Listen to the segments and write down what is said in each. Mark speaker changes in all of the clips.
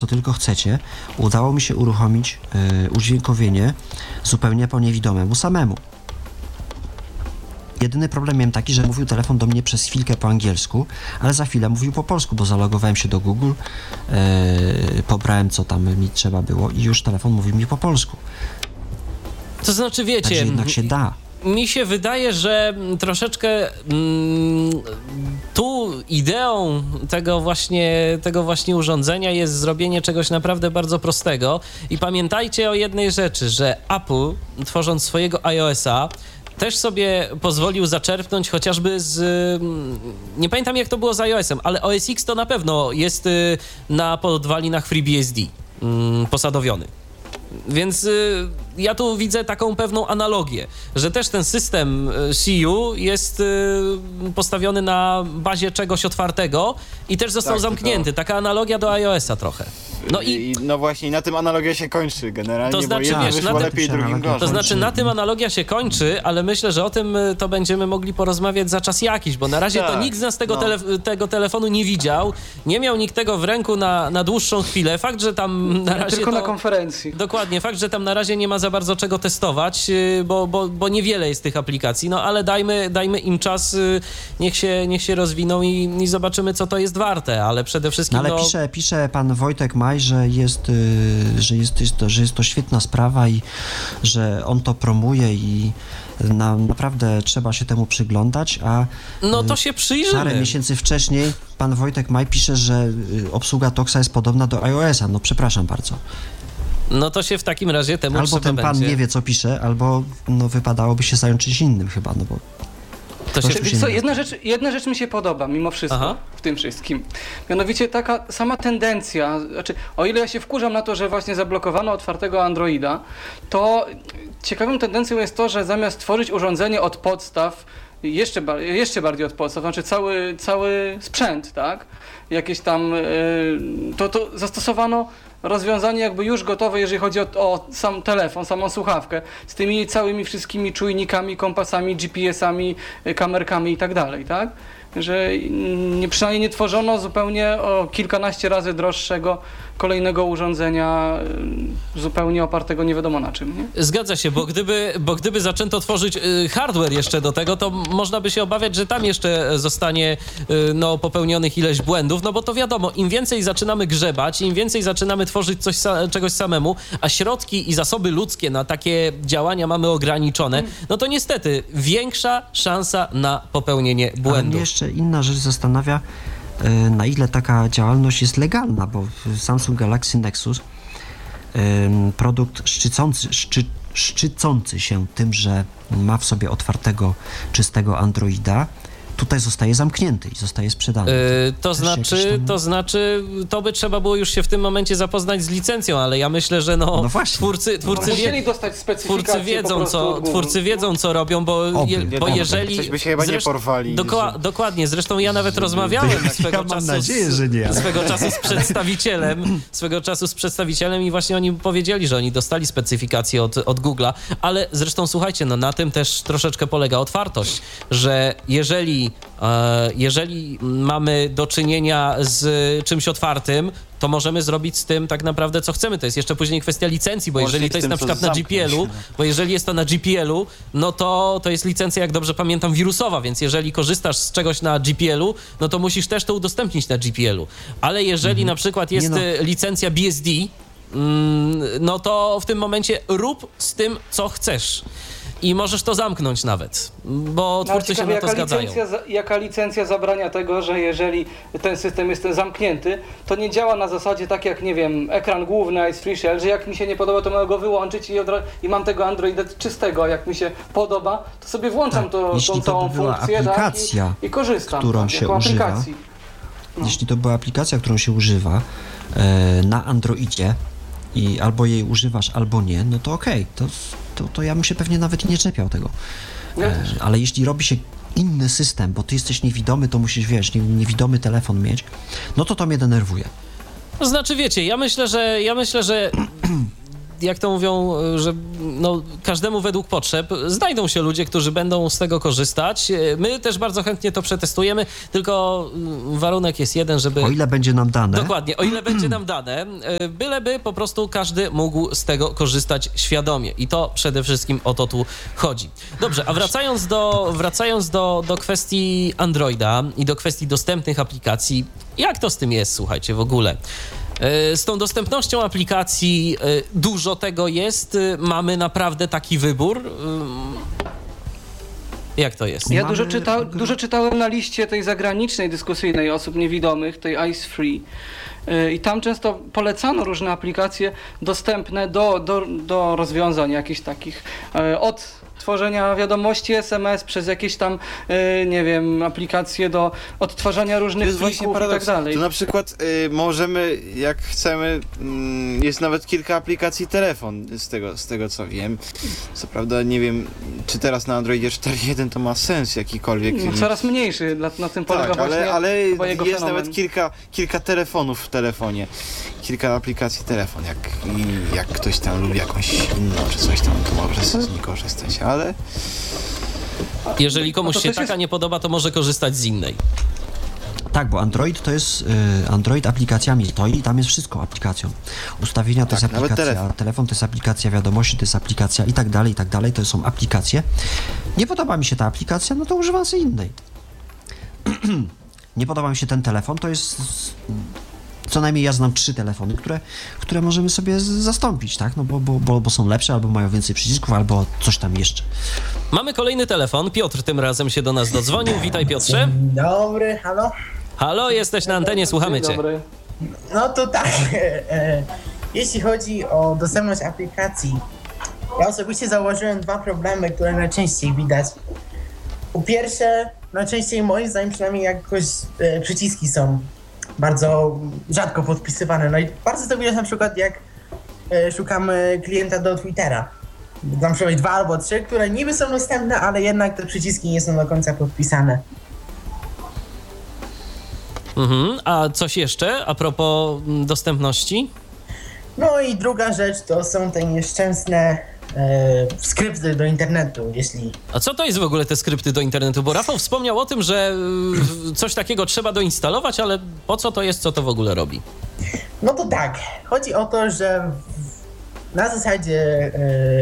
Speaker 1: co tylko chcecie, udało mi się uruchomić udźwiękowienie zupełnie po niewidomemu samemu. Jedyny problem miałem taki, że mówił telefon do mnie przez chwilkę po angielsku, ale za chwilę mówił po polsku, bo zalogowałem się do Google, pobrałem co tam mi trzeba było i już telefon mówił mi po polsku.
Speaker 2: To znaczy, wiecie...
Speaker 1: Także jednak się da.
Speaker 2: Mi się wydaje, że troszeczkę tu ideą tego właśnie urządzenia jest zrobienie czegoś naprawdę bardzo prostego. I pamiętajcie o jednej rzeczy, że Apple, tworząc swojego iOS-a, też sobie pozwolił zaczerpnąć chociażby z... Nie pamiętam, jak to było z iOS-em, ale OS X to na pewno jest na podwalinach FreeBSD posadowiony. Więc ja tu widzę taką pewną analogię, że też ten system CU jest postawiony na bazie czegoś otwartego i też został zamknięty. Taka analogia do iOS-a trochę.
Speaker 3: No właśnie, na tym analogia się kończy generalnie,
Speaker 2: to znaczy,
Speaker 3: bo wyszło lepiej, drugim gorzej.
Speaker 2: To znaczy, na tym analogia się kończy, ale myślę, że o tym to będziemy mogli porozmawiać za czas jakiś, bo na razie to nikt z nas tego telefonu nie widział, nie miał nikt tego w ręku na dłuższą chwilę. Fakt, że tam na razie
Speaker 4: tylko na konferencji.
Speaker 2: Dokładnie, fakt, że tam na razie nie ma za bardzo czego testować, bo niewiele jest tych aplikacji, no ale dajmy im czas, niech się rozwiną i zobaczymy, co to jest warte, ale przede wszystkim...
Speaker 1: No ale pisze pan Wojtek Maj, że jest to świetna sprawa i że on to promuje i naprawdę trzeba się temu przyglądać, a
Speaker 2: no to się przyjrzymy.
Speaker 1: Parę miesięcy wcześniej pan Wojtek Maj pisze, że obsługa Toxa jest podobna do iOS-a. No przepraszam bardzo.
Speaker 2: No to się w takim razie temu
Speaker 1: albo ten pan nie wie, co pisze, albo wypadałoby się zająć czymś innym chyba, no bo...
Speaker 4: Jedna rzecz mi się podoba mimo wszystko w tym wszystkim. Mianowicie taka sama tendencja, znaczy o ile ja się wkurzam na to, że właśnie zablokowano otwartego Androida, to ciekawą tendencją jest to, że zamiast tworzyć urządzenie od podstaw, jeszcze bardziej od podstaw, znaczy cały sprzęt, tak? Jakieś tam, to zastosowano rozwiązanie jakby już gotowe, jeżeli chodzi o sam telefon, samą słuchawkę, z tymi całymi wszystkimi czujnikami, kompasami, GPS-ami, kamerkami i tak dalej, tak? Że przynajmniej nie tworzono zupełnie o kilkanaście razy droższego kolejnego urządzenia, zupełnie opartego nie wiadomo na czym, nie?
Speaker 2: Zgadza się, bo gdyby zaczęto tworzyć hardware jeszcze do tego, to można by się obawiać, że tam jeszcze zostanie popełnionych ileś błędów, no bo to wiadomo, im więcej zaczynamy grzebać, im więcej zaczynamy tworzyć czegoś samemu, a środki i zasoby ludzkie na takie działania mamy ograniczone, no to niestety większa szansa na popełnienie błędów.
Speaker 1: Ale mnie jeszcze inna rzecz zastanawia, na ile taka działalność jest legalna, bo Samsung Galaxy Nexus, produkt szczycący się tym, że ma w sobie otwartego, czystego Androida, tutaj zostaje zamknięty i zostaje sprzedany.
Speaker 2: To by trzeba było już się w tym momencie zapoznać z licencją, ale ja myślę, że twórcy wiedzą, co robią, bo jeżeli...
Speaker 3: Coś by się chyba nie porwali.
Speaker 2: Dokładnie, zresztą ja nawet rozmawiałem swego czasu z przedstawicielem i właśnie oni powiedzieli, że oni dostali specyfikację od Google'a, ale zresztą słuchajcie, na tym też troszeczkę polega otwartość, że jeżeli mamy do czynienia z czymś otwartym, to możemy zrobić z tym tak naprawdę co chcemy. To jest jeszcze później kwestia licencji, bo jeżeli to jest na przykład na GPL-u, no to jest licencja, jak dobrze pamiętam, wirusowa, więc jeżeli korzystasz z czegoś na GPL-u, no to musisz też to udostępnić na GPL-u. Ale jeżeli na przykład jest licencja BSD, no to w tym momencie rób z tym, co chcesz. I możesz to zamknąć nawet, bo twórcy się na to zgadzają.
Speaker 4: Jaka licencja zabrania tego, że jeżeli ten system jest zamknięty, to nie działa na zasadzie tak jak, nie wiem, ekran główny Ice Free Shell, że jak mi się nie podoba, to mogę go wyłączyć i mam tego Androida czystego, a jak mi się podoba, to sobie włączam tą całą funkcję i korzystam
Speaker 1: którą się używa. Jeśli to była aplikacja, którą się używa na Androidzie i albo jej używasz, albo nie, no to okej, to ja bym się pewnie nawet nie czepiał tego. Ale jeśli robi się inny system, bo ty jesteś niewidomy, to musisz, niewidomy telefon mieć, no to mnie denerwuje.
Speaker 2: To znaczy, wiecie, ja myślę, że jak to mówią, że no, każdemu według potrzeb, znajdą się ludzie, którzy będą z tego korzystać. My też bardzo chętnie to przetestujemy, tylko warunek jest jeden, żeby...
Speaker 1: O ile będzie nam dane.
Speaker 2: Dokładnie, o ile będzie nam dane, byleby po prostu każdy mógł z tego korzystać świadomie. I to przede wszystkim o to tu chodzi. Dobrze, a wracając do kwestii Androida i do kwestii dostępnych aplikacji, jak to z tym jest, słuchajcie, w ogóle? Z tą dostępnością aplikacji dużo tego jest? Mamy naprawdę taki wybór? Jak to jest?
Speaker 4: Ja dużo czytałem na liście tej zagranicznej, dyskusyjnej osób niewidomych, tej Eyes Free. I tam często polecano różne aplikacje dostępne do rozwiązań jakichś takich. Od tworzenia wiadomości SMS przez jakieś tam, nie wiem, aplikacje do odtwarzania różnych plików i tak dalej.
Speaker 3: To na przykład możemy, jak chcemy, jest nawet kilka aplikacji telefon, z tego co wiem. Co prawda nie wiem, czy teraz na Androidzie 4.1 to ma sens jakikolwiek.
Speaker 4: No, coraz mniejszy, na tym polega
Speaker 3: tak,
Speaker 4: właśnie
Speaker 3: ale
Speaker 4: jego
Speaker 3: jest
Speaker 4: fenomen.
Speaker 3: nawet kilka telefonów w telefonie. Kilka aplikacji telefon, jak ktoś tam lubi jakąś inną czy coś tam, to może z niej korzystać, ale...
Speaker 2: Jeżeli komuś się taka nie podoba, to może korzystać z innej.
Speaker 1: Tak, bo Android to jest, Android aplikacjami stoi i tam jest wszystko aplikacją. Ustawienia to jest aplikacja, telefon to jest aplikacja, wiadomości to jest aplikacja i tak dalej, to są aplikacje. Nie podoba mi się ta aplikacja, no to używam sobie innej. Nie podoba mi się ten telefon, to jest... Co najmniej ja znam 3 telefony, które możemy sobie zastąpić, tak? No bo są lepsze, albo mają więcej przycisków, albo coś tam jeszcze.
Speaker 2: Mamy kolejny telefon. Piotr tym razem się do nas dodzwonił. Witaj, Piotrze.
Speaker 5: Dzień dobry, halo?
Speaker 2: Halo, jesteś na antenie, słuchamy cię.
Speaker 4: Dobry.
Speaker 5: No to tak, jeśli chodzi o dostępność aplikacji, ja osobiście zauważyłem 2 problemy, które najczęściej widać. Po pierwsze, najczęściej moim zdaniem przynajmniej jakoś przyciski są bardzo rzadko podpisywane. No i bardzo to widać na przykład jak szukamy klienta do Twittera. Tam przynajmniej 2 albo 3, które niby są dostępne, ale jednak te przyciski nie są do końca podpisane.
Speaker 2: A coś jeszcze a propos dostępności?
Speaker 5: No i druga rzecz to są te nieszczęsne skrypty do internetu, jeśli...
Speaker 2: A co to jest w ogóle te skrypty do internetu? Bo Rafał wspomniał o tym, że coś takiego trzeba doinstalować, ale po co to jest, co to w ogóle robi?
Speaker 5: No to tak, chodzi o to, że na zasadzie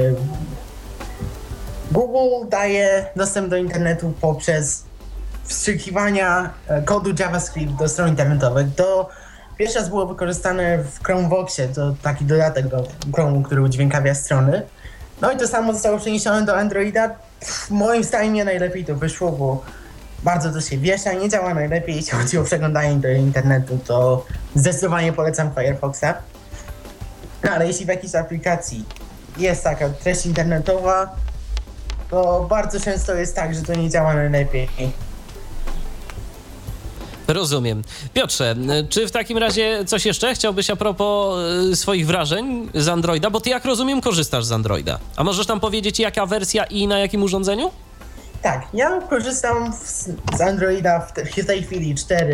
Speaker 5: Google daje dostęp do internetu poprzez wstrzykiwania kodu JavaScript do stron internetowych. To pierwszy raz było wykorzystane w Chromeboxie, to taki dodatek do Chrome'u, który udźwiękawia strony. No i to samo zostało przeniesione do Androida. Moim zdaniem nie najlepiej to wyszło, bo bardzo to się wiesza, nie działa najlepiej, jeśli chodzi o przeglądanie do internetu, to zdecydowanie polecam Firefoxa. No ale jeśli w jakiejś aplikacji jest taka treść internetowa, to bardzo często jest tak, że to nie działa najlepiej.
Speaker 2: Rozumiem. Piotrze, czy w takim razie coś jeszcze chciałbyś a propos swoich wrażeń z Androida? Bo ty, jak rozumiem, korzystasz z Androida. A możesz nam powiedzieć, jaka wersja i na jakim urządzeniu?
Speaker 5: Tak, ja korzystam z Androida w tej chwili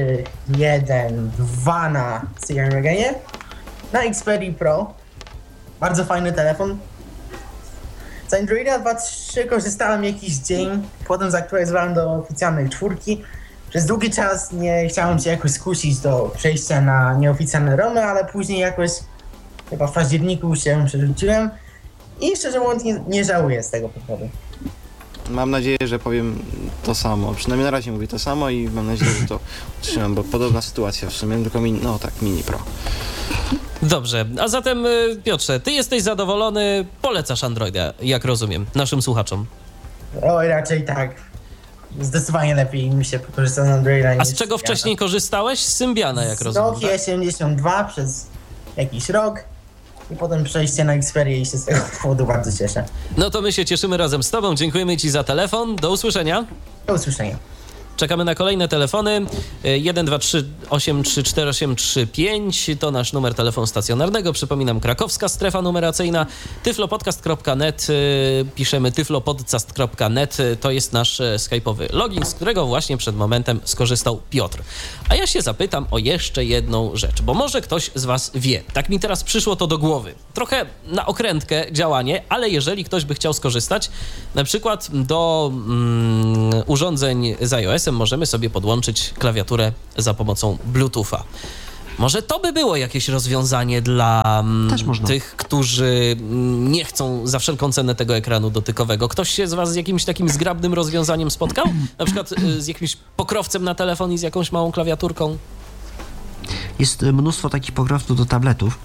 Speaker 5: 4.1.2 na Sierra Meganie, na Xperia Pro. Bardzo fajny telefon. Z Androida 2.3 korzystałem jakiś dzień, potem zaktualizowałem do oficjalnej 4. Przez długi czas nie chciałem się jakoś skusić do przejścia na nieoficjalne ROMy, ale później jakoś chyba w październiku się przerzuciłem i szczerze mówiąc nie żałuję z tego powodu.
Speaker 3: Mam nadzieję, że powiem to samo. Przynajmniej na razie mówię to samo i mam nadzieję, że to utrzymam, bo podobna sytuacja w sumie, tylko mini Pro.
Speaker 2: Dobrze, a zatem Piotrze, ty jesteś zadowolony, polecasz Androida, jak rozumiem, naszym słuchaczom.
Speaker 5: Oj, raczej tak. Zdecydowanie lepiej mi się korzysta z Androida.
Speaker 2: A z czego wcześniej korzystałeś? Z Symbiana, jak rozumiem.
Speaker 5: Z Nokia 72 przez jakiś rok i potem przejście na Xperię i się z tego powodu bardzo cieszę.
Speaker 2: No to my się cieszymy razem z tobą, dziękujemy ci za telefon, do usłyszenia.
Speaker 5: Do usłyszenia.
Speaker 2: Czekamy na kolejne telefony. 123 834 835 to nasz numer telefonu stacjonarnego. Przypominam, krakowska strefa numeracyjna. tyflopodcast.net, piszemy tyflopodcast.net, to jest nasz skype'owy login, z którego właśnie przed momentem skorzystał Piotr. A ja się zapytam o jeszcze jedną rzecz, bo może ktoś z was wie. Tak mi teraz przyszło to do głowy. Trochę na okrętkę działanie, ale jeżeli ktoś by chciał skorzystać, na przykład do urządzeń z iOS-em możemy sobie podłączyć klawiaturę za pomocą Bluetootha. Może to by było jakieś rozwiązanie dla tych, którzy nie chcą za wszelką cenę tego ekranu dotykowego. Ktoś się z was z jakimś takim zgrabnym rozwiązaniem spotkał? Na przykład z jakimś pokrowcem na telefon i z jakąś małą klawiaturką?
Speaker 1: Jest mnóstwo takich pokrowców do tabletów,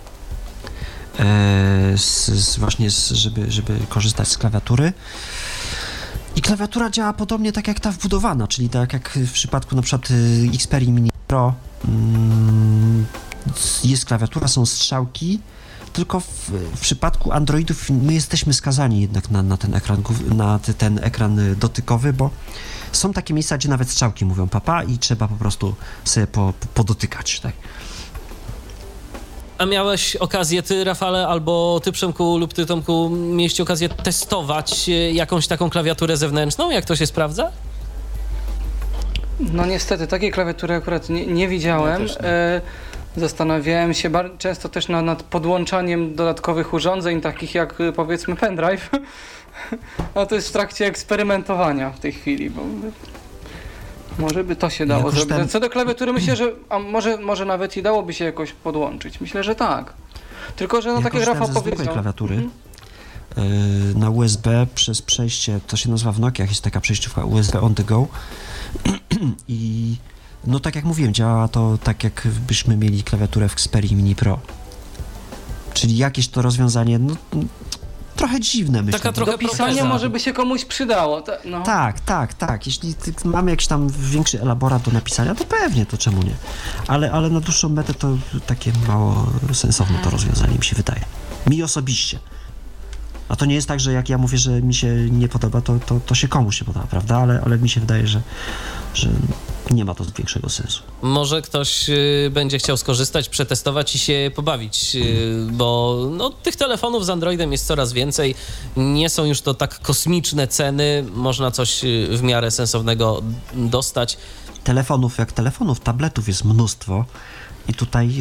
Speaker 1: żeby korzystać z klawiatury. I klawiatura działa podobnie tak jak ta wbudowana, czyli tak jak w przypadku na przykład Xperia Mini Pro. Jest klawiatura, są strzałki, tylko w przypadku Androidów my jesteśmy skazani jednak na ten ekran dotykowy, bo są takie miejsca, gdzie nawet strzałki mówią papa i trzeba po prostu sobie podotykać, tak?
Speaker 2: A miałeś okazję, ty Rafale, albo ty Przemku lub ty Tomku, mieliście okazję testować jakąś taką klawiaturę zewnętrzną? Jak to się sprawdza?
Speaker 4: No niestety, takiej klawiatury akurat nie widziałem. Zastanawiałem się często też nad podłączaniem dodatkowych urządzeń, takich jak powiedzmy pendrive. A to jest w trakcie eksperymentowania w tej chwili, bo może by to się dało zrobić. Co do klawiatury myślę, że może nawet i dałoby się jakoś podłączyć. Myślę, że tak. Tylko, że tak jak Rafał powiedział.
Speaker 1: Klawiatury na USB przez przejście, to się nazywa w Nokiach, jest taka przejściówka USB on the go i no tak jak mówiłem, działa to tak jakbyśmy mieli klawiaturę w Xperia Mini Pro. Czyli jakieś to rozwiązanie, no trochę dziwne, myślę.
Speaker 2: Taka trochę
Speaker 4: do pisania może by się komuś przydało. No.
Speaker 1: Tak. Jeśli mamy jakiś tam większy elaborat do napisania, to pewnie, to czemu nie. Ale na dłuższą metę to takie mało sensowne to rozwiązanie mi się wydaje. Mi osobiście. A to nie jest tak, że jak ja mówię, że mi się nie podoba, to się komuś się podoba, prawda? Ale mi się wydaje, że nie ma to większego sensu.
Speaker 2: Może ktoś będzie chciał skorzystać, przetestować i się pobawić, bo no, tych telefonów z Androidem jest coraz więcej. Nie są już to tak kosmiczne ceny, można coś w miarę sensownego dostać.
Speaker 1: Telefonów, tabletów jest mnóstwo i tutaj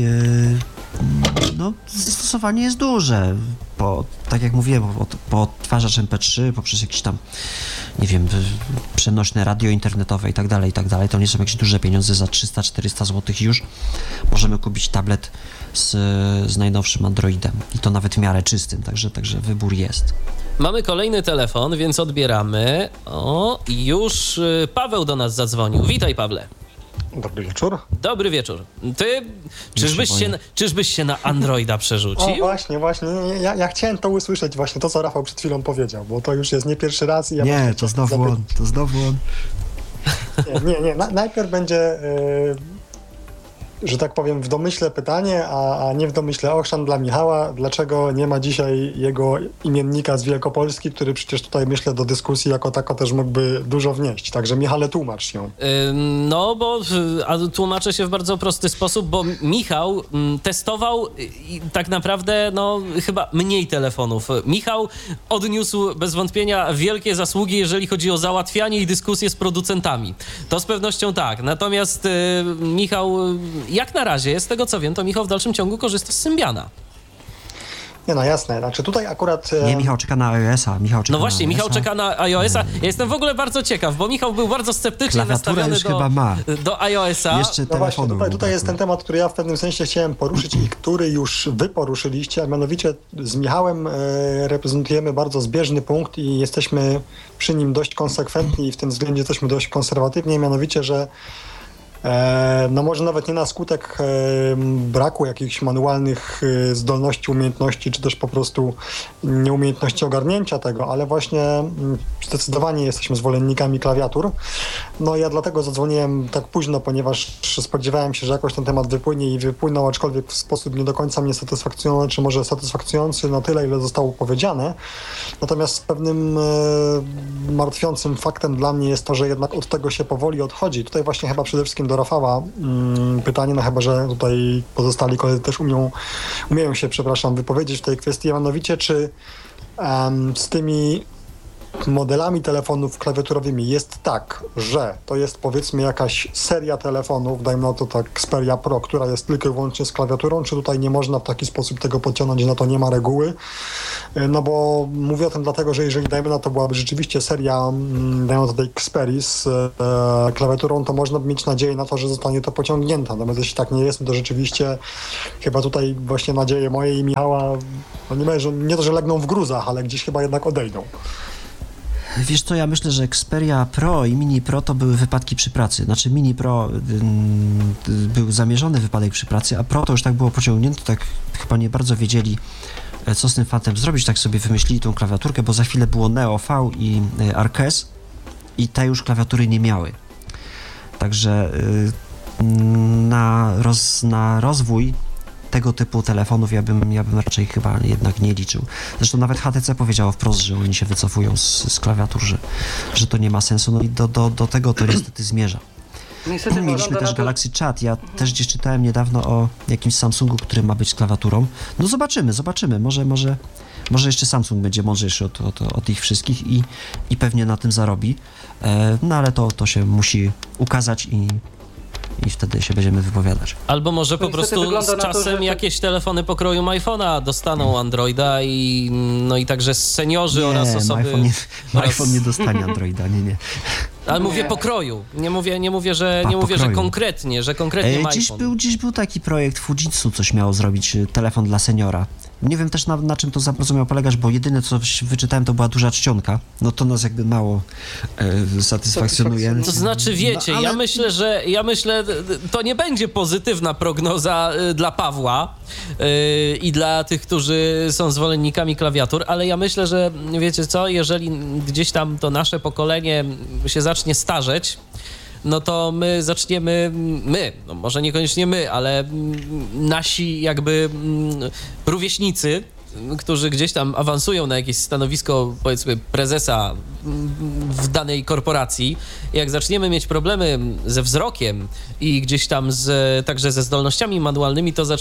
Speaker 1: zastosowanie jest duże, bo tak jak mówiłem, po odtwarzacz MP3, poprzez jakieś tam, nie wiem, przenośne radio internetowe i tak dalej, to nie są jakieś duże pieniądze, za 300-400 zł już możemy kupić tablet z najnowszym Androidem i to nawet w miarę czystym, także wybór jest.
Speaker 2: Mamy kolejny telefon, więc odbieramy. O, już Paweł do nas zadzwonił. Witaj, Pawle.
Speaker 6: Dobry wieczór.
Speaker 2: Dobry wieczór. Ty, czyżbyś się na Androida przerzucił?
Speaker 6: O, właśnie. Ja chciałem to usłyszeć, właśnie to, co Rafał przed chwilą powiedział, bo to już jest nie pierwszy raz. I
Speaker 1: to znowu on.
Speaker 6: Nie. Najpierw będzie, że tak powiem, w domyśle pytanie, a nie w domyśle ochrzan dla Michała. Dlaczego nie ma dzisiaj jego imiennika z Wielkopolski, który przecież tutaj, myślę, do dyskusji jako tako też mógłby dużo wnieść. Także Michale, tłumacz się.
Speaker 2: No, bo tłumaczę się w bardzo prosty sposób, bo Michał testował tak naprawdę, chyba mniej telefonów. Michał odniósł bez wątpienia wielkie zasługi, jeżeli chodzi o załatwianie i dyskusję z producentami. To z pewnością tak. Natomiast Michał, jak na razie, z tego co wiem, to Michał w dalszym ciągu korzysta z Symbiana.
Speaker 6: Nie, no jasne. Znaczy tutaj akurat...
Speaker 1: Nie, Michał czeka na iOS-a.
Speaker 2: Michał czeka na iOS-a. Ja jestem w ogóle bardzo ciekaw, bo Michał był bardzo sceptycznie nastawiony do iOS-a.
Speaker 1: Jeszcze
Speaker 6: tutaj jest ten temat, który ja w pewnym sensie chciałem poruszyć i który już wy poruszyliście, a mianowicie z Michałem reprezentujemy bardzo zbieżny punkt i jesteśmy przy nim dość konsekwentni i w tym względzie jesteśmy dość konserwatywni, mianowicie, że No może nawet nie na skutek braku jakichś manualnych zdolności, umiejętności, czy też po prostu nieumiejętności ogarnięcia tego, ale właśnie zdecydowanie jesteśmy zwolennikami klawiatur. No ja dlatego zadzwoniłem tak późno, ponieważ spodziewałem się, że jakoś ten temat wypłynie i wypłynął, aczkolwiek w sposób nie do końca mnie satysfakcjonujący, czy może satysfakcjonujący na tyle, ile zostało powiedziane. Natomiast pewnym martwiącym faktem dla mnie jest to, że jednak od tego się powoli odchodzi. Tutaj właśnie chyba przede wszystkim do Rafała pytanie, no chyba, że tutaj pozostali koledzy też umieją się, wypowiedzieć w tej kwestii, a mianowicie czy z tymi modelami telefonów klawiaturowymi jest tak, że to jest powiedzmy jakaś seria telefonów, dajmy na to tak Xperia Pro, która jest tylko i wyłącznie z klawiaturą, czy tutaj nie można w taki sposób tego podciągnąć, na to nie ma reguły? No bo mówię o tym dlatego, że jeżeli dajmy na to byłaby rzeczywiście seria, dajmy na to tej Xperii z klawiaturą, to można by mieć nadzieję na to, że zostanie to pociągnięte. Natomiast jeśli tak nie jest, to rzeczywiście chyba tutaj właśnie nadzieje moje i Michała, no nie to, że legną w gruzach, ale gdzieś chyba jednak odejdą.
Speaker 1: Wiesz co, ja myślę, że Xperia Pro i Mini Pro to były wypadki przy pracy. Znaczy Mini Pro był zamierzony wypadek przy pracy, a Pro to już tak było pociągnięte, tak chyba nie bardzo wiedzieli, co z tym fantem zrobić, tak sobie wymyślili tą klawiaturkę, bo za chwilę było Neo V i Arces i te już klawiatury nie miały. Także na rozwój tego typu telefonów ja bym raczej chyba jednak nie liczył. Zresztą nawet HTC powiedziało wprost, że oni się wycofują z klawiatur, że to nie ma sensu. No i do tego to niestety zmierza.
Speaker 4: Niestety
Speaker 1: mieliśmy też Galaxy Chat. Ja też gdzieś czytałem niedawno o jakimś Samsungu, który ma być klawiaturą. No zobaczymy. Może jeszcze Samsung będzie mądrzejszy od ich wszystkich i pewnie na tym zarobi. No ale to się musi ukazać i wtedy się będziemy wypowiadać.
Speaker 2: Albo może po prostu z czasem jakieś telefony pokroju iPhone'a dostaną Androida i także seniorzy oraz osoby...
Speaker 1: iPhone nie dostanie Androida, nie.
Speaker 2: Ale mówię pokroju. Nie mówię, że konkretnie ma iPhone.
Speaker 1: Dziś był taki projekt Fujitsu, coś miało zrobić, telefon dla seniora. Nie wiem też na czym to za bardzo miało polegać, bo jedyne co wyczytałem to była duża czcionka. No to nas jakby mało satysfakcjonuje.
Speaker 2: To znaczy wiecie, ale... ja myślę, to nie będzie pozytywna prognoza dla Pawła i dla tych, którzy są zwolennikami klawiatur, ale ja myślę, że wiecie co, jeżeli gdzieś tam to nasze pokolenie się zacznie starzeć, no to my zaczniemy, no może niekoniecznie my, ale nasi jakby rówieśnicy, którzy gdzieś tam awansują na jakieś stanowisko, powiedzmy, prezesa w danej korporacji, jak zaczniemy mieć problemy ze wzrokiem i gdzieś tam także ze zdolnościami manualnymi, to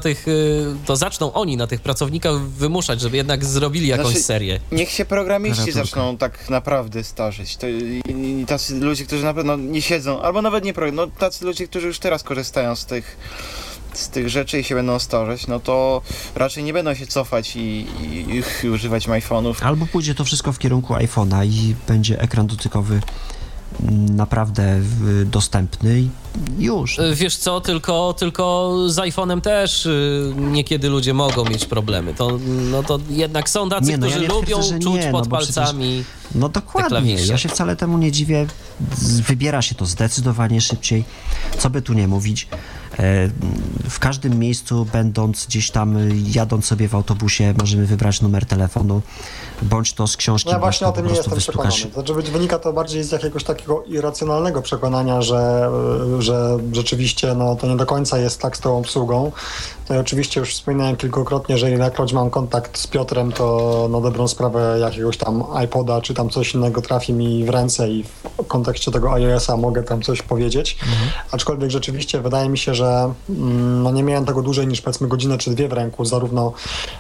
Speaker 2: zaczną oni na tych pracownikach wymuszać, żeby jednak zrobili jakąś serię.
Speaker 3: Niech się programiści zaczną tak naprawdę starzeć. I tacy ludzie, którzy na pewno nie siedzą, albo nawet nie tacy ludzie, którzy już teraz korzystają z tych rzeczy i się będą starzeć, no to raczej nie będą się cofać i używać iPhone'ów.
Speaker 1: Albo pójdzie to wszystko w kierunku iPhone'a i będzie ekran dotykowy naprawdę dostępny i już.
Speaker 2: Wiesz co, tylko z iPhone'em też niekiedy ludzie mogą mieć problemy. To jednak są tacy, którzy lubią czuć pod palcami.
Speaker 1: No dokładnie, ja się wcale temu nie dziwię. Wybiera się to zdecydowanie szybciej. Co by tu nie mówić. W każdym miejscu, będąc gdzieś tam, jadąc sobie w autobusie, możemy wybrać numer telefonu, bądź to z książki.
Speaker 6: Ja właśnie o tym nie jestem przekonany. Znaczy, wynika to bardziej z jakiegoś takiego irracjonalnego przekonania, że rzeczywiście to nie do końca jest tak z tą obsługą. No i oczywiście już wspominałem kilkukrotnie, że ilekroć mam kontakt z Piotrem, to na dobrą sprawę jakiegoś tam iPoda czy tam coś innego trafi mi w ręce i w kontekście tego iOS-a mogę tam coś powiedzieć. Aczkolwiek rzeczywiście wydaje mi się, że nie miałem tego dłużej niż powiedzmy godzinę czy dwie w ręku, zarówno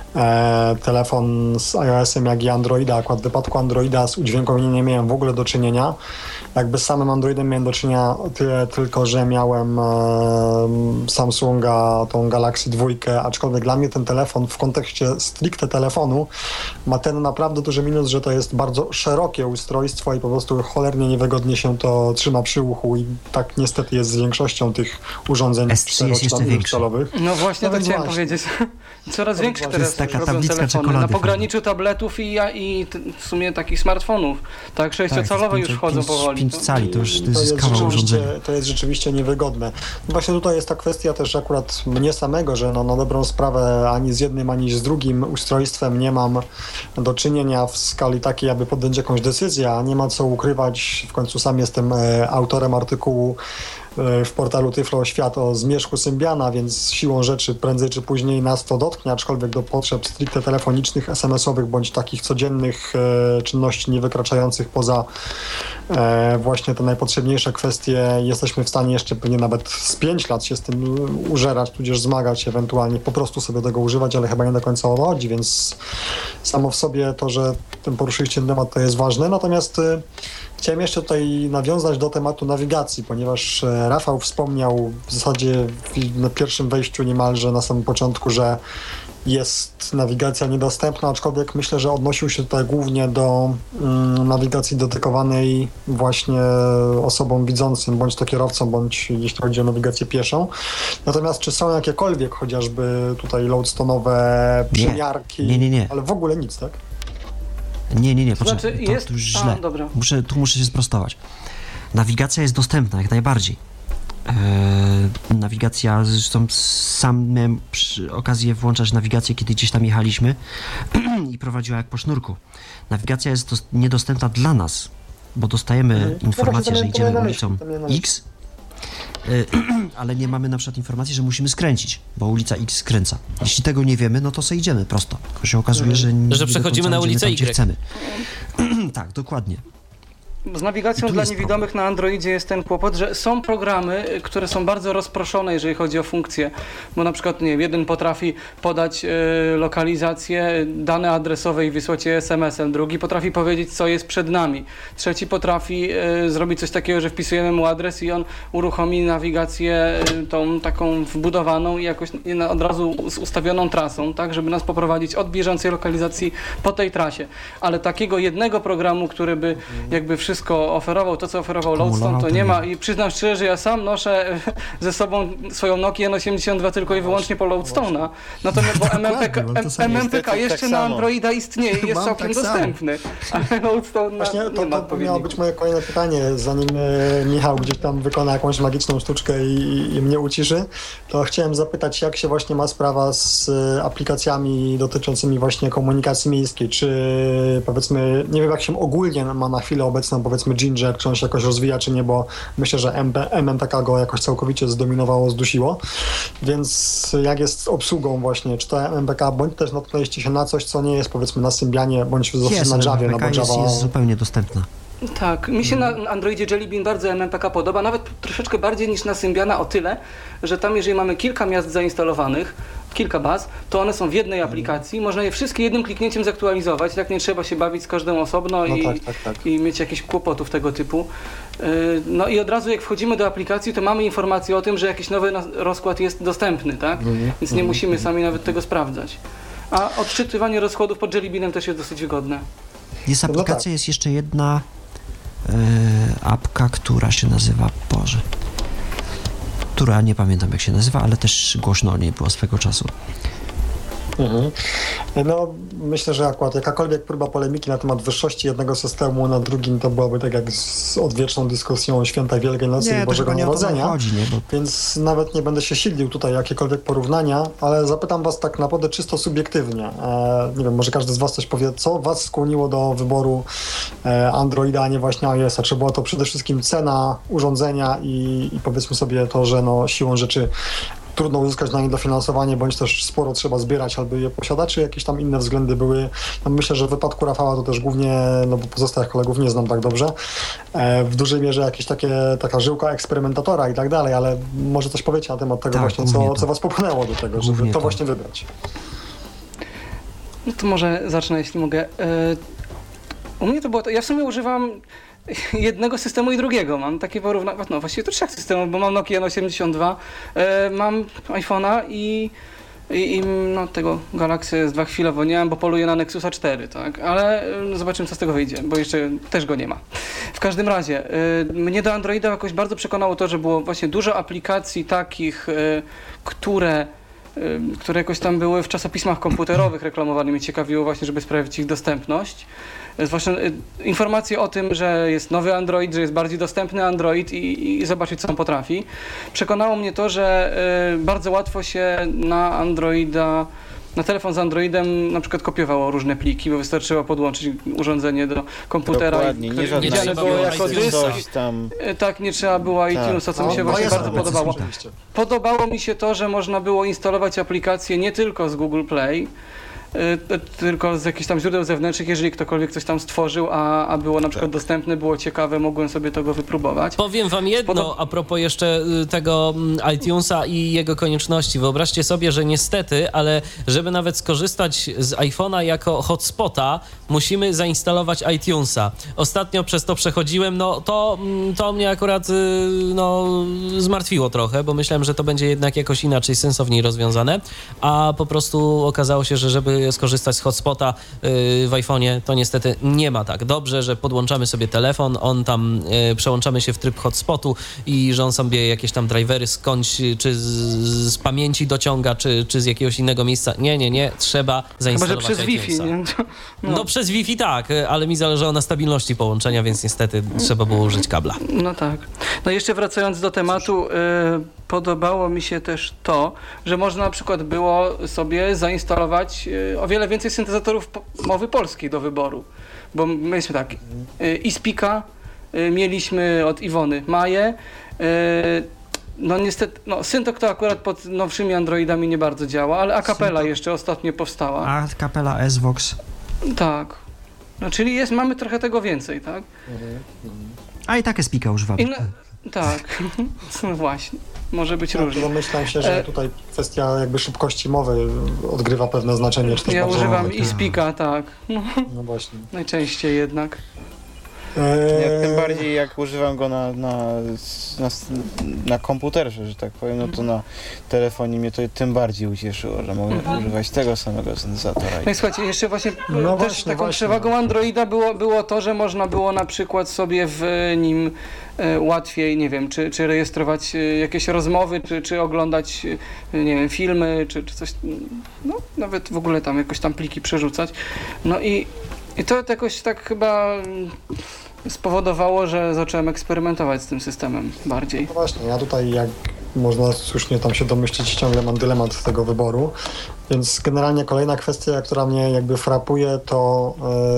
Speaker 6: telefon z iOS-em, jak i Androida. Akurat w wypadku Androida z udźwiękowieniem nie miałem w ogóle do czynienia. Jakby z samym Androidem miałem do czynienia tyle tylko, że miałem Samsunga, tą Galaxy 2, aczkolwiek dla mnie ten telefon w kontekście stricte telefonu ma ten naprawdę duży minus, że to jest bardzo szerokie ustrojstwo i po prostu cholernie niewygodnie się to trzyma przy uchu i tak niestety jest z większością tych urządzeń
Speaker 1: S3 jest jeszcze większy.
Speaker 6: calowych.
Speaker 4: No właśnie to chciałem powiedzieć. Coraz większy teraz.
Speaker 1: Taka
Speaker 4: robią
Speaker 1: tabliczka
Speaker 4: telefony.
Speaker 1: czekolady
Speaker 4: Na pograniczu tabletów i w sumie takich smartfonów. Tak, 6-calowe już wchodzą powoli.
Speaker 1: 5 cali, to już to jest kawał urządzenia.
Speaker 6: To jest rzeczywiście niewygodne. Właśnie tutaj jest ta kwestia też akurat mnie samego, że no, na dobrą sprawę ani z jednym, ani z drugim ustrojstwem nie mam do czynienia w skali takiej, aby podjąć jakąś decyzję, a nie ma co ukrywać. W końcu sam jestem autorem artykułu w portalu Tyflo Świat o zmierzchu Symbiana, więc siłą rzeczy prędzej czy później nas to dotknie, aczkolwiek do potrzeb stricte telefonicznych, SMS-owych bądź takich codziennych czynności nie wykraczających poza właśnie te najpotrzebniejsze kwestie jesteśmy w stanie jeszcze pewnie nawet z 5 lat się z tym użerać, tudzież zmagać, ewentualnie po prostu sobie tego używać, ale chyba nie do końca o to chodzi, więc samo w sobie to, że ten poruszyliście ten temat, to jest ważne. Natomiast chciałem jeszcze tutaj nawiązać do tematu nawigacji, ponieważ Rafał wspomniał w zasadzie na pierwszym wejściu niemalże na samym początku, że jest nawigacja niedostępna, aczkolwiek myślę, że odnosił się tutaj głównie do nawigacji dedykowanej właśnie osobom widzącym, bądź to kierowcom, bądź jeśli chodzi o nawigację pieszą. Natomiast czy są jakiekolwiek chociażby tutaj loadstone'owe przymiarki?
Speaker 1: Nie.
Speaker 6: Ale w ogóle nic, tak?
Speaker 1: Nie,
Speaker 4: To znaczy jest...
Speaker 1: to już źle.
Speaker 4: Dobra.
Speaker 1: Muszę się sprostować. Nawigacja jest dostępna, jak najbardziej. Nawigacja, zresztą sam miałem okazję włączać nawigację, kiedy gdzieś tam jechaliśmy i prowadziła jak po sznurku. Nawigacja jest niedostępna dla nas, bo dostajemy informację, że idziemy ulicą X, ale nie mamy na przykład informacji, że musimy skręcić, bo ulica X skręca. Jeśli tego nie wiemy, no to sobie idziemy prosto. To się okazuje, że
Speaker 2: przechodzimy na ulicę
Speaker 1: tam, gdzie
Speaker 2: Y.
Speaker 1: chcemy. Tak, dokładnie.
Speaker 4: Z nawigacją dla niewidomych na Androidzie jest ten kłopot, że są programy, które są bardzo rozproszone, jeżeli chodzi o funkcje, bo na przykład nie wiem, jeden potrafi podać lokalizację, dane adresowe i wysłać je SMS-em, drugi potrafi powiedzieć, co jest przed nami, trzeci potrafi zrobić coś takiego, że wpisujemy mu adres i on uruchomi nawigację tą taką wbudowaną i jakoś od razu z ustawioną trasą, tak, żeby nas poprowadzić od bieżącej lokalizacji po tej trasie. Ale takiego jednego programu, który by jakby wszystko oferował, to co oferował Loadstone, to nie ma i przyznam szczerze, że ja sam noszę ze sobą swoją Nokię N82 tylko i wyłącznie po Loadstone'a. Natomiast bo MMPK jeszcze na Androida istnieje i jest całkiem dostępny. Ale Loadstone
Speaker 6: właśnie
Speaker 4: nie ma
Speaker 6: to miało być moje kolejne pytanie, zanim Michał gdzieś tam wykona jakąś magiczną sztuczkę i mnie uciszy, to chciałem zapytać, jak się właśnie ma sprawa z aplikacjami dotyczącymi właśnie komunikacji miejskiej, czy powiedzmy, nie wiem jak się ogólnie ma na chwilę obecną powiedzmy Ginger, czy on się jakoś rozwija, czy nie, bo myślę, że MMPK go jakoś całkowicie zdominowało, zdusiło. Więc jak jest z obsługą właśnie, czy to MMPK, bądź też natknęliście się na coś, co nie jest powiedzmy na Symbianie, bądź na Javie, no bo Java
Speaker 1: jest zupełnie dostępna.
Speaker 4: Tak, mi się na Androidzie Jelly Bean bardzo MMPK podoba, nawet troszeczkę bardziej niż na Symbiana o tyle, że tam jeżeli mamy kilka miast zainstalowanych, kilka baz, to one są w jednej aplikacji, można je wszystkie jednym kliknięciem zaktualizować, tak nie trzeba się bawić z każdą osobno i mieć jakichś kłopotów tego typu. No i od razu jak wchodzimy do aplikacji, to mamy informację o tym, że jakiś nowy rozkład jest dostępny, tak? Więc nie musimy sami nawet tego sprawdzać. A odczytywanie rozkładów pod Jelly Beanem też jest dosyć wygodne.
Speaker 1: Jest aplikacja, jest jeszcze jedna apka, która się nazywa, która nie pamiętam jak się nazywa, ale też głośno o niej było swego czasu.
Speaker 6: No, myślę, że akurat jakakolwiek próba polemiki na temat wyższości jednego systemu nad drugim to byłaby tak jak z odwieczną dyskusją o świętach Wielkiej Nocy i Bożego Narodzenia, więc nawet nie będę się silił tutaj jakiekolwiek porównania, ale zapytam was tak naprawdę czysto subiektywnie. Nie wiem, może każdy z was coś powie, co was skłoniło do wyboru Androida, a nie właśnie iOS-a? Czy była to przede wszystkim cena urządzenia i powiedzmy sobie to, że no siłą rzeczy trudno uzyskać na nie dofinansowanie, bądź też sporo trzeba zbierać, aby je posiadać, czy jakieś tam inne względy były. No myślę, że w wypadku Rafała to też głównie, no bo pozostałych kolegów nie znam tak dobrze, w dużej mierze jakieś taka żyłka eksperymentatora i tak dalej, ale może coś powiecie na temat tego właśnie, co was popchnęło do tego, żeby to właśnie wybrać.
Speaker 4: No to może zacznę, jeśli mogę. U mnie to było, ja w sumie używam jednego systemu i drugiego. Mam takie porównanie, no właściwie to 3 systemów, bo mam Nokia N82, mam iPhone'a i no, tego Galaxy S2 chwilowo nie mam, bo poluję na Nexusa 4, tak? Ale zobaczymy, co z tego wyjdzie, bo jeszcze też go nie ma. W każdym razie, mnie do Androida jakoś bardzo przekonało to, że było właśnie dużo aplikacji takich, które które jakoś tam były w czasopismach komputerowych reklamowane. Mnie ciekawiło właśnie, żeby sprawdzić ich dostępność. Zwłaszcza informacje o tym, że jest nowy Android, że jest bardziej dostępny Android i zobaczyć, co on potrafi. Przekonało mnie to, że bardzo łatwo się na telefon z Androidem na przykład kopiowało różne pliki, bo wystarczyło podłączyć urządzenie do komputera.
Speaker 3: Dokładnie, nie żadne
Speaker 4: widziane było jako dysk.
Speaker 3: tam.
Speaker 4: Tak, nie trzeba było iTunesa, co mi się właśnie bardzo podobało. Podobało mi się to, że można było instalować aplikacje nie tylko z Google Play, tylko z jakichś tam źródeł zewnętrznych, jeżeli ktokolwiek coś tam stworzył, a było na przykład dostępne, było ciekawe, mogłem sobie tego wypróbować.
Speaker 2: Powiem wam jedno a propos jeszcze tego iTunesa i jego konieczności. Wyobraźcie sobie, że niestety, ale żeby nawet skorzystać z iPhone'a jako hotspota, musimy zainstalować iTunesa. Ostatnio przez to przechodziłem, no to mnie akurat zmartwiło trochę, bo myślałem, że to będzie jednak jakoś inaczej, sensowniej rozwiązane, a po prostu okazało się, że żeby skorzystać z hotspota w iPhone'ie, to niestety nie ma tak. Dobrze, że podłączamy sobie telefon, on tam przełączamy się w tryb hotspotu i że on sobie jakieś tam drivery skądś, czy z pamięci dociąga, czy z jakiegoś innego miejsca. Nie, trzeba zainstalować
Speaker 4: Może przez
Speaker 2: iTunesa.
Speaker 4: Wi-Fi, nie?
Speaker 2: No przez Wi-Fi tak, ale mi zależało na stabilności połączenia, więc niestety trzeba było użyć kabla.
Speaker 4: No tak. No jeszcze wracając do tematu, podobało mi się też to, że można na przykład było sobie zainstalować o wiele więcej syntezatorów mowy polskiej do wyboru. Bo mieliśmy tak, iSpeaka, mieliśmy od Iwony Maję, no niestety, Syntok to akurat pod nowszymi Androidami nie bardzo działa, ale Acapella jeszcze ostatnio powstała.
Speaker 1: Acapella, S-Vox.
Speaker 4: Tak. No czyli mamy trochę tego więcej, tak?
Speaker 1: A i tak Speaka używamy.
Speaker 4: Tak, no właśnie. Może być różnie.
Speaker 6: Domyślam się, że tutaj kwestia jakby szybkości mowy odgrywa pewne znaczenie. Czy też
Speaker 4: ja
Speaker 6: bardzo
Speaker 4: używam
Speaker 6: małe.
Speaker 4: iSpeaka, tak.
Speaker 6: No właśnie.
Speaker 4: Najczęściej jednak.
Speaker 3: Ja tym bardziej jak używam go na komputerze, że tak powiem, no to na telefonie mnie to tym bardziej ucieszyło, że mogę używać tego samego syntezatora.
Speaker 4: No i słuchajcie, jeszcze właśnie też taką przewagą Androida było to, że można było na przykład sobie w nim łatwiej, nie wiem, czy rejestrować jakieś rozmowy, czy oglądać, nie wiem, filmy, czy coś, no nawet w ogóle tam jakoś tam pliki przerzucać. No i to jakoś tak chyba spowodowało, że zacząłem eksperymentować z tym systemem bardziej.
Speaker 6: No właśnie, ja tutaj, jak można słusznie tam się domyślić, ciągle mam dylemat tego wyboru, więc generalnie kolejna kwestia, która mnie jakby frapuje, to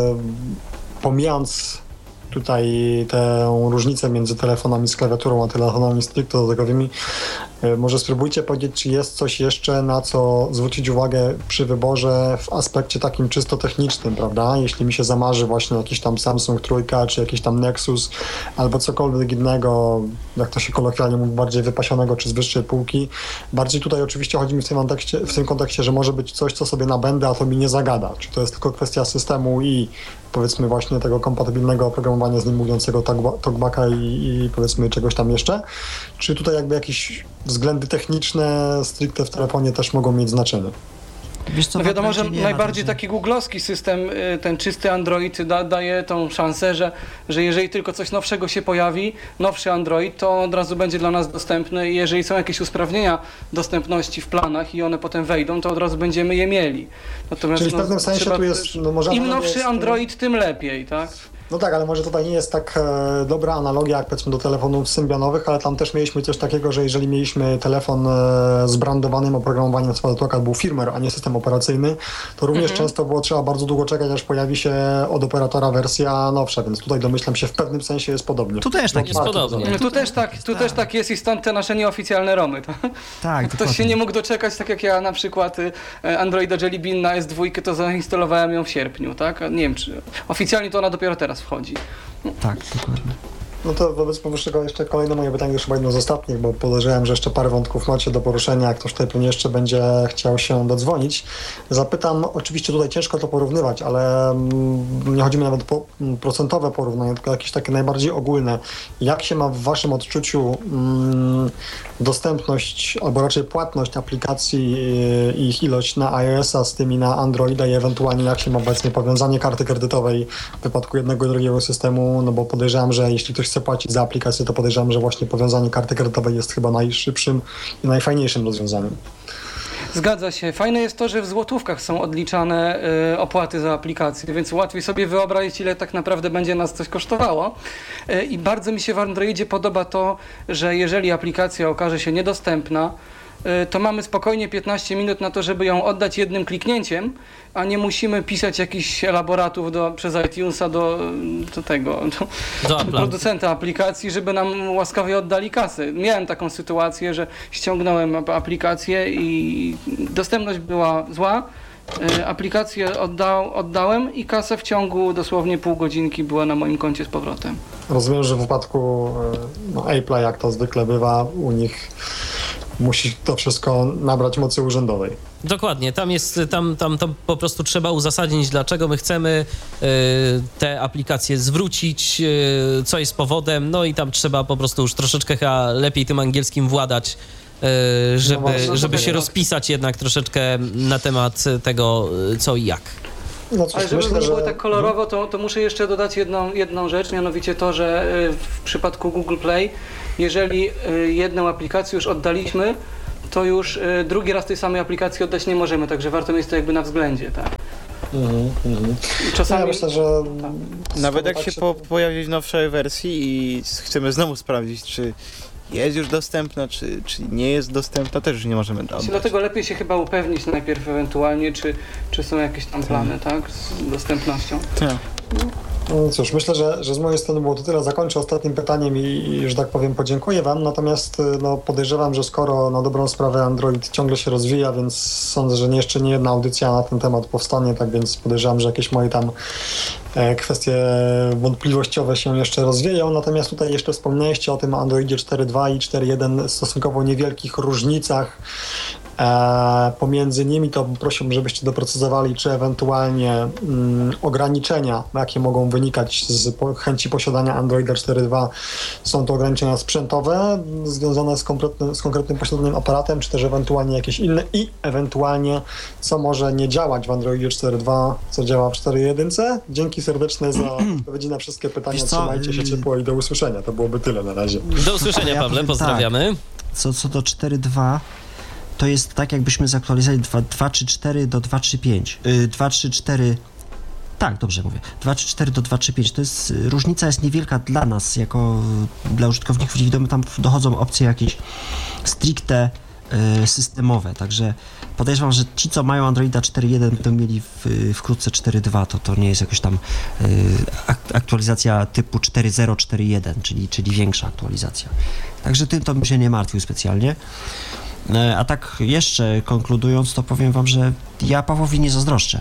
Speaker 6: pomijając tutaj tę różnicę między telefonami z klawiaturą a telefonami stricte dotykowymi, może spróbujcie powiedzieć, czy jest coś jeszcze, na co zwrócić uwagę przy wyborze w aspekcie takim czysto technicznym, prawda? Jeśli mi się zamarzy właśnie jakiś tam Samsung trójka, czy jakiś tam Nexus, albo cokolwiek innego, jak to się kolokwialnie mówi, bardziej wypasionego, czy z wyższej półki. Bardziej tutaj oczywiście chodzi mi w tym kontekście, że może być coś, co sobie nabędę, a to mi nie zagada. Czy to jest tylko kwestia systemu i powiedzmy właśnie tego kompatybilnego oprogramowania z nim mówiącego talkbacka i powiedzmy czegoś tam jeszcze? Czy tutaj jakby jakieś względy techniczne stricte w telefonie też mogą mieć znaczenie?
Speaker 1: Wiesz co,
Speaker 4: no wiadomo, że najbardziej taki googlowski system, ten czysty Android daje tą szansę, że jeżeli tylko coś nowszego się pojawi, nowszy Android, to od razu będzie dla nas dostępny i jeżeli są jakieś usprawnienia dostępności w planach i one potem wejdą, to od razu będziemy je mieli. Natomiast
Speaker 6: czyli w pewnym sensie tu jest...
Speaker 4: im nowszy Android, tym lepiej, tak?
Speaker 6: No tak, ale może tutaj nie jest tak dobra analogia jak powiedzmy do telefonów symbionowych, ale tam też mieliśmy coś takiego, że jeżeli mieliśmy telefon z brandowanym oprogramowaniem to był firmware, a nie system operacyjny, to również często było trzeba bardzo długo czekać, aż pojawi się od operatora wersja nowsza, więc tutaj domyślam się w pewnym sensie jest podobnie.
Speaker 1: Tu też tak
Speaker 2: jest podobnie.
Speaker 4: No, tu też tak jest i stąd te nasze nieoficjalne romy. Tak?
Speaker 1: Tak,
Speaker 4: Ktoś się nie mógł doczekać, tak jak ja na przykład Androida Jelly Bean na S2 to zainstalowałem ją w sierpniu, tak? Nie wiem, czy oficjalnie to ona dopiero teraz wchodzi.
Speaker 1: Tak, dokładnie.
Speaker 6: No to wobec powyższego jeszcze kolejne moje pytanie, już chyba jedno z ostatnich, bo podejrzewam, że jeszcze parę wątków macie do poruszenia, jak ktoś tutaj pewnie jeszcze będzie chciał się dodzwonić. Zapytam, oczywiście tutaj ciężko to porównywać, ale nie chodzi mi nawet o procentowe porównanie, tylko jakieś takie najbardziej ogólne. Jak się ma w waszym odczuciu dostępność, albo raczej płatność aplikacji i ich ilość na iOS-a z tymi na Androida i ewentualnie jak się ma obecnie powiązanie karty kredytowej w wypadku jednego i drugiego systemu, no bo podejrzewam, że jeśli ktoś chce płacić za aplikację, to podejrzewam, że właśnie powiązanie karty kredytowej jest chyba najszybszym i najfajniejszym rozwiązaniem.
Speaker 4: Zgadza się. Fajne jest to, że w złotówkach są odliczane opłaty za aplikację, więc łatwiej sobie wyobrazić, ile tak naprawdę będzie nas coś kosztowało. I bardzo mi się w Androidzie podoba to, że jeżeli aplikacja okaże się niedostępna, to mamy spokojnie 15 minut na to, żeby ją oddać jednym kliknięciem, a nie musimy pisać jakichś elaboratów przez iTunesa do producenta aplikacji, żeby nam łaskawie oddali kasę. Miałem taką sytuację, że ściągnąłem aplikację i dostępność była zła, aplikację oddałem i kasę w ciągu dosłownie pół godzinki była na moim koncie z powrotem.
Speaker 6: Rozumiem, że w wypadku Apple'a, jak to zwykle bywa, u nich musi to wszystko nabrać mocy urzędowej.
Speaker 2: Dokładnie, tam to po prostu trzeba uzasadnić, dlaczego my chcemy te aplikacje zwrócić, co jest powodem, no i tam trzeba po prostu już troszeczkę chyba lepiej tym angielskim władać, żeby się rozpisać jednak troszeczkę na temat tego, co i jak.
Speaker 6: No cóż,
Speaker 4: ale żeby
Speaker 6: myślę,
Speaker 4: nie było
Speaker 6: że...
Speaker 4: tak kolorowo, to muszę jeszcze dodać jedną rzecz, mianowicie to, że w przypadku Google Play, jeżeli jedną aplikację już oddaliśmy, to już drugi raz tej samej aplikacji oddać nie możemy, także warto mieć to jakby na względzie, tak?
Speaker 6: Czasami... Ja myślę, że...
Speaker 3: Nawet jak się pojawi w nowszej wersji i chcemy znowu sprawdzić, czy jest już dostępna, czy nie jest dostępna, też już nie możemy oddać.
Speaker 4: Dlatego lepiej się chyba upewnić najpierw ewentualnie, czy są jakieś tam plany, tak, z dostępnością.
Speaker 3: Tak.
Speaker 6: No cóż, myślę, że z mojej strony było to tyle. Zakończę ostatnim pytaniem i że tak powiem, podziękuję wam. Natomiast podejrzewam, że skoro na dobrą sprawę Android ciągle się rozwija, więc sądzę, że jeszcze nie jedna audycja na ten temat powstanie, tak więc podejrzewam, że jakieś moje tam kwestie wątpliwościowe się jeszcze rozwieją. Natomiast tutaj jeszcze wspomnieliście o tym Androidzie 4.2 i 4.1 stosunkowo niewielkich różnicach pomiędzy nimi, to prosiłbym, żebyście doprecyzowali, czy ewentualnie ograniczenia, jakie mogą wynikać z chęci posiadania Androida 4.2, są to ograniczenia sprzętowe związane z konkretnym posiadaniem aparatem, czy też ewentualnie jakieś inne i ewentualnie co może nie działać w Androidzie 4.2, co działa w 4.1. Dzięki serdeczne za odpowiedzi na wszystkie pytania. Trzymajcie się ciepło i do usłyszenia. To byłoby tyle na razie.
Speaker 2: Do usłyszenia, Pawle, pozdrawiamy.
Speaker 1: Tak. Co do 4.2, to jest tak, jakbyśmy zaktualizowali 2.3.4 do 2.3.5. 2.3.4... Tak, dobrze mówię. 2.3.4 do 2.3.5. To jest... Różnica jest niewielka dla nas, jako dla użytkowników niewidomych. Tam dochodzą opcje jakieś stricte systemowe. Także podejrzewam, że ci, co mają Androida 4.1, będą mieli wkrótce 4.2. To nie jest jakaś tam aktualizacja typu 4.0, 4.1, czyli większa aktualizacja. Także tym to bym się nie martwił specjalnie. A tak jeszcze konkludując, to powiem wam, że ja Pawłowi nie zazdroszczę,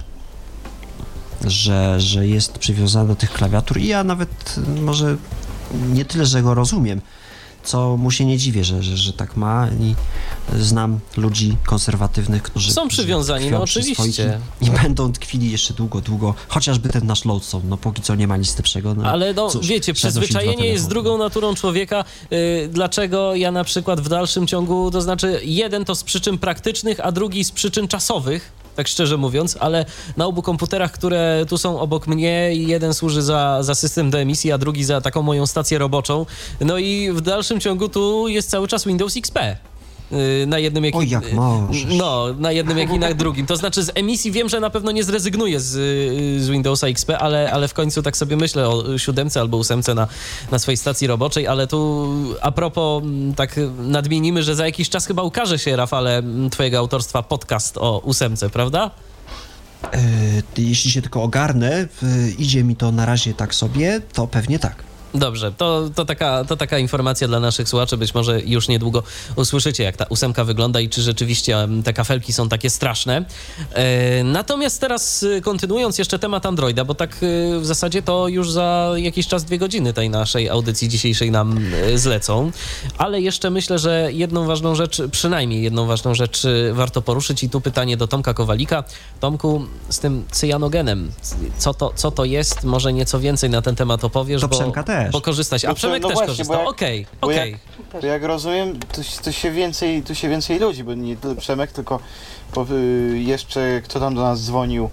Speaker 1: że jest przywiązany do tych klawiatur i ja nawet może nie tyle, że go rozumiem, co mu się nie dziwię, że tak ma i znam ludzi konserwatywnych, którzy
Speaker 2: są przywiązani, no oczywiście.
Speaker 1: I będą tkwili jeszcze długo, chociażby ten nasz Loadstone, no póki co nie ma nic lepszego. No,
Speaker 2: ale no cóż, wiecie, przyzwyczajenie jest drugą naturą człowieka, dlaczego ja na przykład w dalszym ciągu, to znaczy jeden to z przyczyn praktycznych, a drugi z przyczyn czasowych, tak szczerze mówiąc, ale na obu komputerach, które tu są obok mnie, jeden służy za system do emisji, a drugi za taką moją stację roboczą, no i w dalszym ciągu tu jest cały czas Windows XP. Na jednym jak na jednym jak i na drugim. To znaczy z emisji wiem, że na pewno nie zrezygnuję z Windowsa XP, ale w końcu tak sobie myślę o 7 albo 8 na swojej stacji roboczej, ale tu a propos tak nadmienimy, że za jakiś czas chyba ukaże się, Rafale, twojego autorstwa podcast o 8, prawda?
Speaker 1: Jeśli się tylko ogarnę, idzie mi to na razie tak sobie, to pewnie tak.
Speaker 2: Dobrze, to taka informacja dla naszych słuchaczy. Być może już niedługo usłyszycie, jak ta 8 wygląda i czy rzeczywiście te kafelki są takie straszne. Natomiast teraz kontynuując jeszcze temat Androida, bo tak w zasadzie to już za jakiś czas 2 godziny tej naszej audycji dzisiejszej nam zlecą. Ale jeszcze myślę, że przynajmniej jedną ważną rzecz warto poruszyć i tu pytanie do Tomka Kowalika. Tomku, z tym cyjanogenem, co to jest? Może nieco więcej na ten temat opowiesz,
Speaker 1: to Przemka też.
Speaker 2: Bo korzystać. A Przemek też korzystał. Okej.
Speaker 3: Jak rozumiem, tu się więcej ludzi, bo nie tylko Przemek, tylko jeszcze kto tam do nas dzwonił,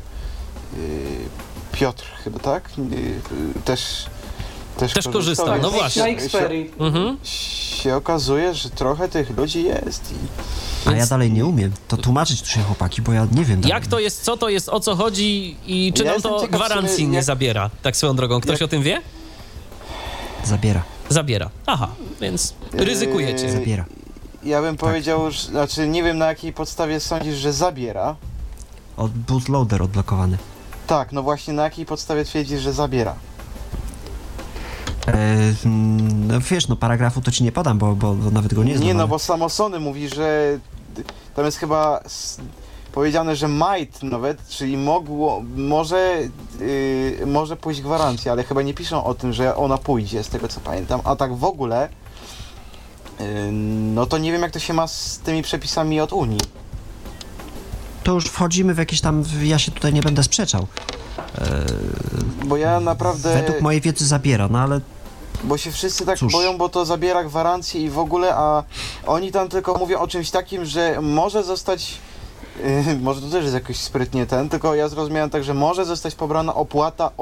Speaker 3: Piotr chyba, tak? Też
Speaker 2: korzystał, no właśnie.
Speaker 3: Się okazuje, że trochę tych ludzi jest
Speaker 1: A ja dalej nie umiem. To tłumaczyć tu się, chłopaki, bo ja nie wiem.
Speaker 2: Jak to jest, co to jest, o co chodzi i czy
Speaker 3: Ja
Speaker 2: nam
Speaker 3: jestem
Speaker 2: to
Speaker 3: ciekaw,
Speaker 2: gwarancji nie zabiera? Tak swoją drogą. Ktoś o tym wie?
Speaker 1: Zabiera.
Speaker 2: Zabiera. Aha, więc ryzykujecie.
Speaker 1: Zabiera.
Speaker 3: Ja bym powiedział, że, znaczy nie wiem na jakiej podstawie sądzisz, że zabiera.
Speaker 1: Bootloader odblokowany.
Speaker 3: Tak, no właśnie na jakiej podstawie twierdzisz, że zabiera?
Speaker 1: No wiesz, no paragrafu to ci nie podam, bo nawet go nie znam.
Speaker 3: Nie, no
Speaker 1: ale-
Speaker 3: bo samo Sony mówi, że tam jest chyba powiedziane, że might nawet, czyli może pójść gwarancja, ale chyba nie piszą o tym, że ona pójdzie, z tego co pamiętam. A tak w ogóle, no to nie wiem jak to się ma z tymi przepisami od Unii.
Speaker 1: To już wchodzimy w jakieś tam... Ja się tutaj nie będę sprzeczał.
Speaker 3: Bo ja naprawdę...
Speaker 1: Według mojej wiedzy zabiera, no ale...
Speaker 3: Bo się wszyscy tak
Speaker 1: Cóż.
Speaker 3: boją, bo to zabiera gwarancję i w ogóle, a oni tam tylko mówią o czymś takim, że może zostać, może to też jest jakoś sprytnie tylko ja zrozumiałem tak, że może zostać pobrana opłata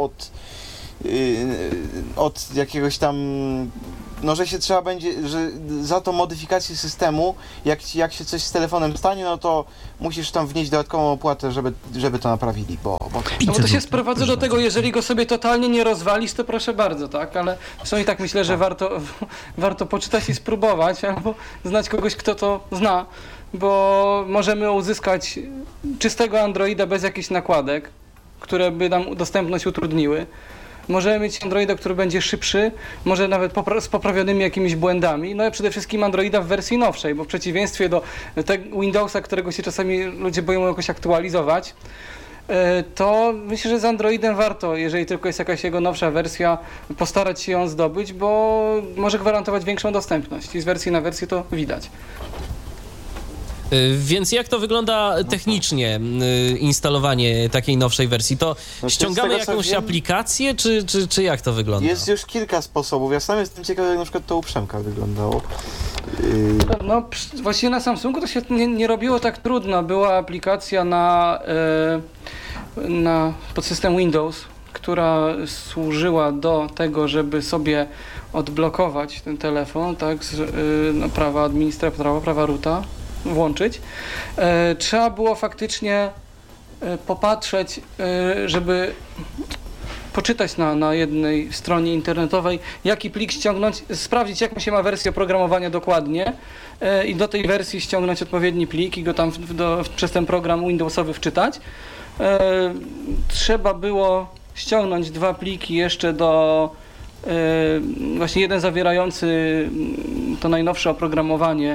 Speaker 3: od jakiegoś tam, no że się trzeba będzie, że za tą modyfikację systemu, jak się coś z telefonem stanie, no to musisz tam wnieść dodatkową opłatę, żeby to naprawili, bo
Speaker 4: No bo to się sprowadza do tego, jeżeli go sobie totalnie nie rozwalisz, to proszę bardzo, tak? Ale zresztą i tak myślę, że warto poczytać i spróbować, albo znać kogoś, kto to zna, bo możemy uzyskać czystego Androida bez jakichś nakładek, które by nam dostępność utrudniły. Możemy mieć Androida, który będzie szybszy, może nawet z poprawionymi jakimiś błędami, no i przede wszystkim Androida w wersji nowszej, bo w przeciwieństwie do tego Windowsa, którego się czasami ludzie boją jakoś aktualizować, to myślę, że z Androidem warto, jeżeli tylko jest jakaś jego nowsza wersja, postarać się ją zdobyć, bo może gwarantować większą dostępność i z wersji na wersję to widać.
Speaker 2: Więc jak to wygląda technicznie, instalowanie takiej nowszej wersji? To
Speaker 3: Znaczy,
Speaker 2: ściągamy
Speaker 3: z tego, co
Speaker 2: jakąś
Speaker 3: wiem,
Speaker 2: aplikację, czy jak to wygląda?
Speaker 3: jest już kilka sposobów. Ja sam jestem ciekawy, jak na przykład to u Przemka wyglądało.
Speaker 4: No właściwie na Samsungu to się nie robiło tak trudno. Była aplikacja na podsystem Windows, która służyła do tego, żeby sobie odblokować ten telefon, tak, prawa administratora, prawa roota włączyć. Trzeba było faktycznie popatrzeć, żeby poczytać na jednej stronie internetowej, jaki plik ściągnąć, sprawdzić jaką się ma wersję oprogramowania dokładnie i do tej wersji ściągnąć odpowiedni plik i go tam przez ten program Windowsowy wczytać. Trzeba było ściągnąć 2 pliki jeszcze właśnie jeden zawierający to najnowsze oprogramowanie